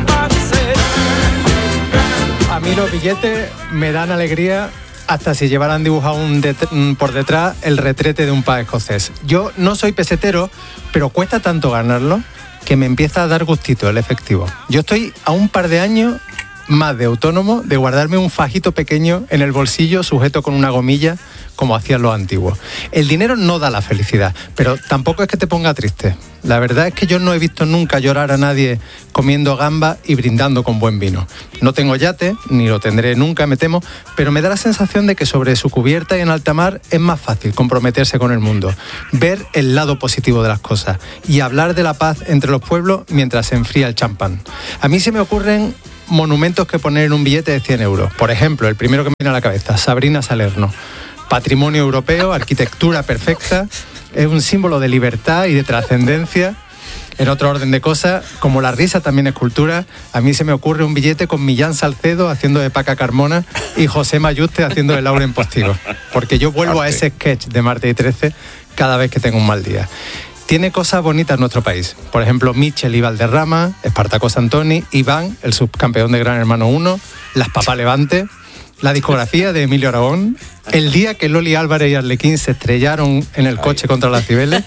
A mí los billetes me dan alegría hasta si llevaran dibujado un det- por detrás el retrete de un pub escocés. Yo no soy pesetero, pero cuesta tanto ganarlo que me empieza a dar gustito el efectivo. Yo estoy a un par de años más de autónomo de guardarme un fajito pequeño en el bolsillo sujeto con una gomilla como hacían los antiguos. El dinero no da la felicidad, pero tampoco es que te ponga triste. La verdad es que yo no he visto nunca llorar a nadie comiendo gambas y brindando con buen vino. No tengo yate, ni lo tendré nunca, me temo, pero me da la sensación de que sobre su cubierta y en alta mar es más fácil comprometerse con el mundo, ver el lado positivo de las cosas y hablar de la paz entre los pueblos mientras se enfría el champán. A mí se me ocurren monumentos que poner en un billete de cien euros. Por ejemplo, el primero que me viene a la cabeza, Sabrina Salerno. Patrimonio europeo, arquitectura perfecta, es un símbolo de libertad y de trascendencia. En otro orden de cosas, como la risa también es cultura, a mí se me ocurre un billete con Millán Salcedo haciendo de Paca Carmona y José Mayuste haciendo de Lauren Postigo. Porque yo vuelvo a ese sketch de Martes y trece cada vez que tengo un mal día. Tiene cosas bonitas nuestro país. Por ejemplo, Michel y Valderrama, Espartaco Santoni, Iván, el subcampeón de Gran Hermano uno, Las Papá Levante, la discografía de Emilio Aragón, el día que Loli Álvarez y Arlequín se estrellaron en el coche contra las Cibeles.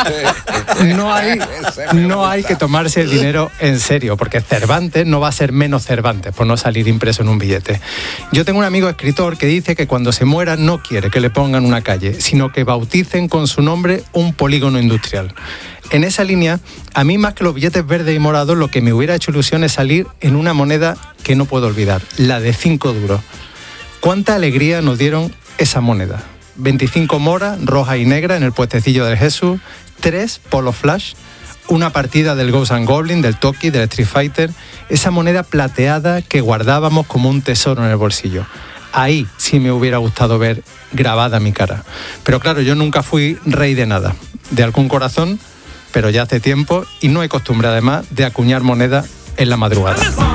No hay, no hay que tomarse el dinero en serio, porque Cervantes no va a ser menos Cervantes por no salir impreso en un billete. Yo tengo un amigo escritor que dice que cuando se muera no quiere que le pongan una calle, sino que bauticen con su nombre un polígono industrial. En esa línea, a mí más que los billetes verdes y morados, lo que me hubiera hecho ilusión es salir en una moneda que no puedo olvidar, la de cinco duros. ¿Cuánta alegría nos dieron esa moneda? veinticinco moras, roja y negra en el puestecillo del Jesús, tres Polo Flash, una partida del Ghost and Goblin, del Toki, del Street Fighter, esa moneda plateada que guardábamos como un tesoro en el bolsillo. Ahí sí me hubiera gustado ver grabada mi cara. Pero claro, yo nunca fui rey de nada, de algún corazón, pero ya hace tiempo y no hay costumbre además de acuñar moneda en la madrugada.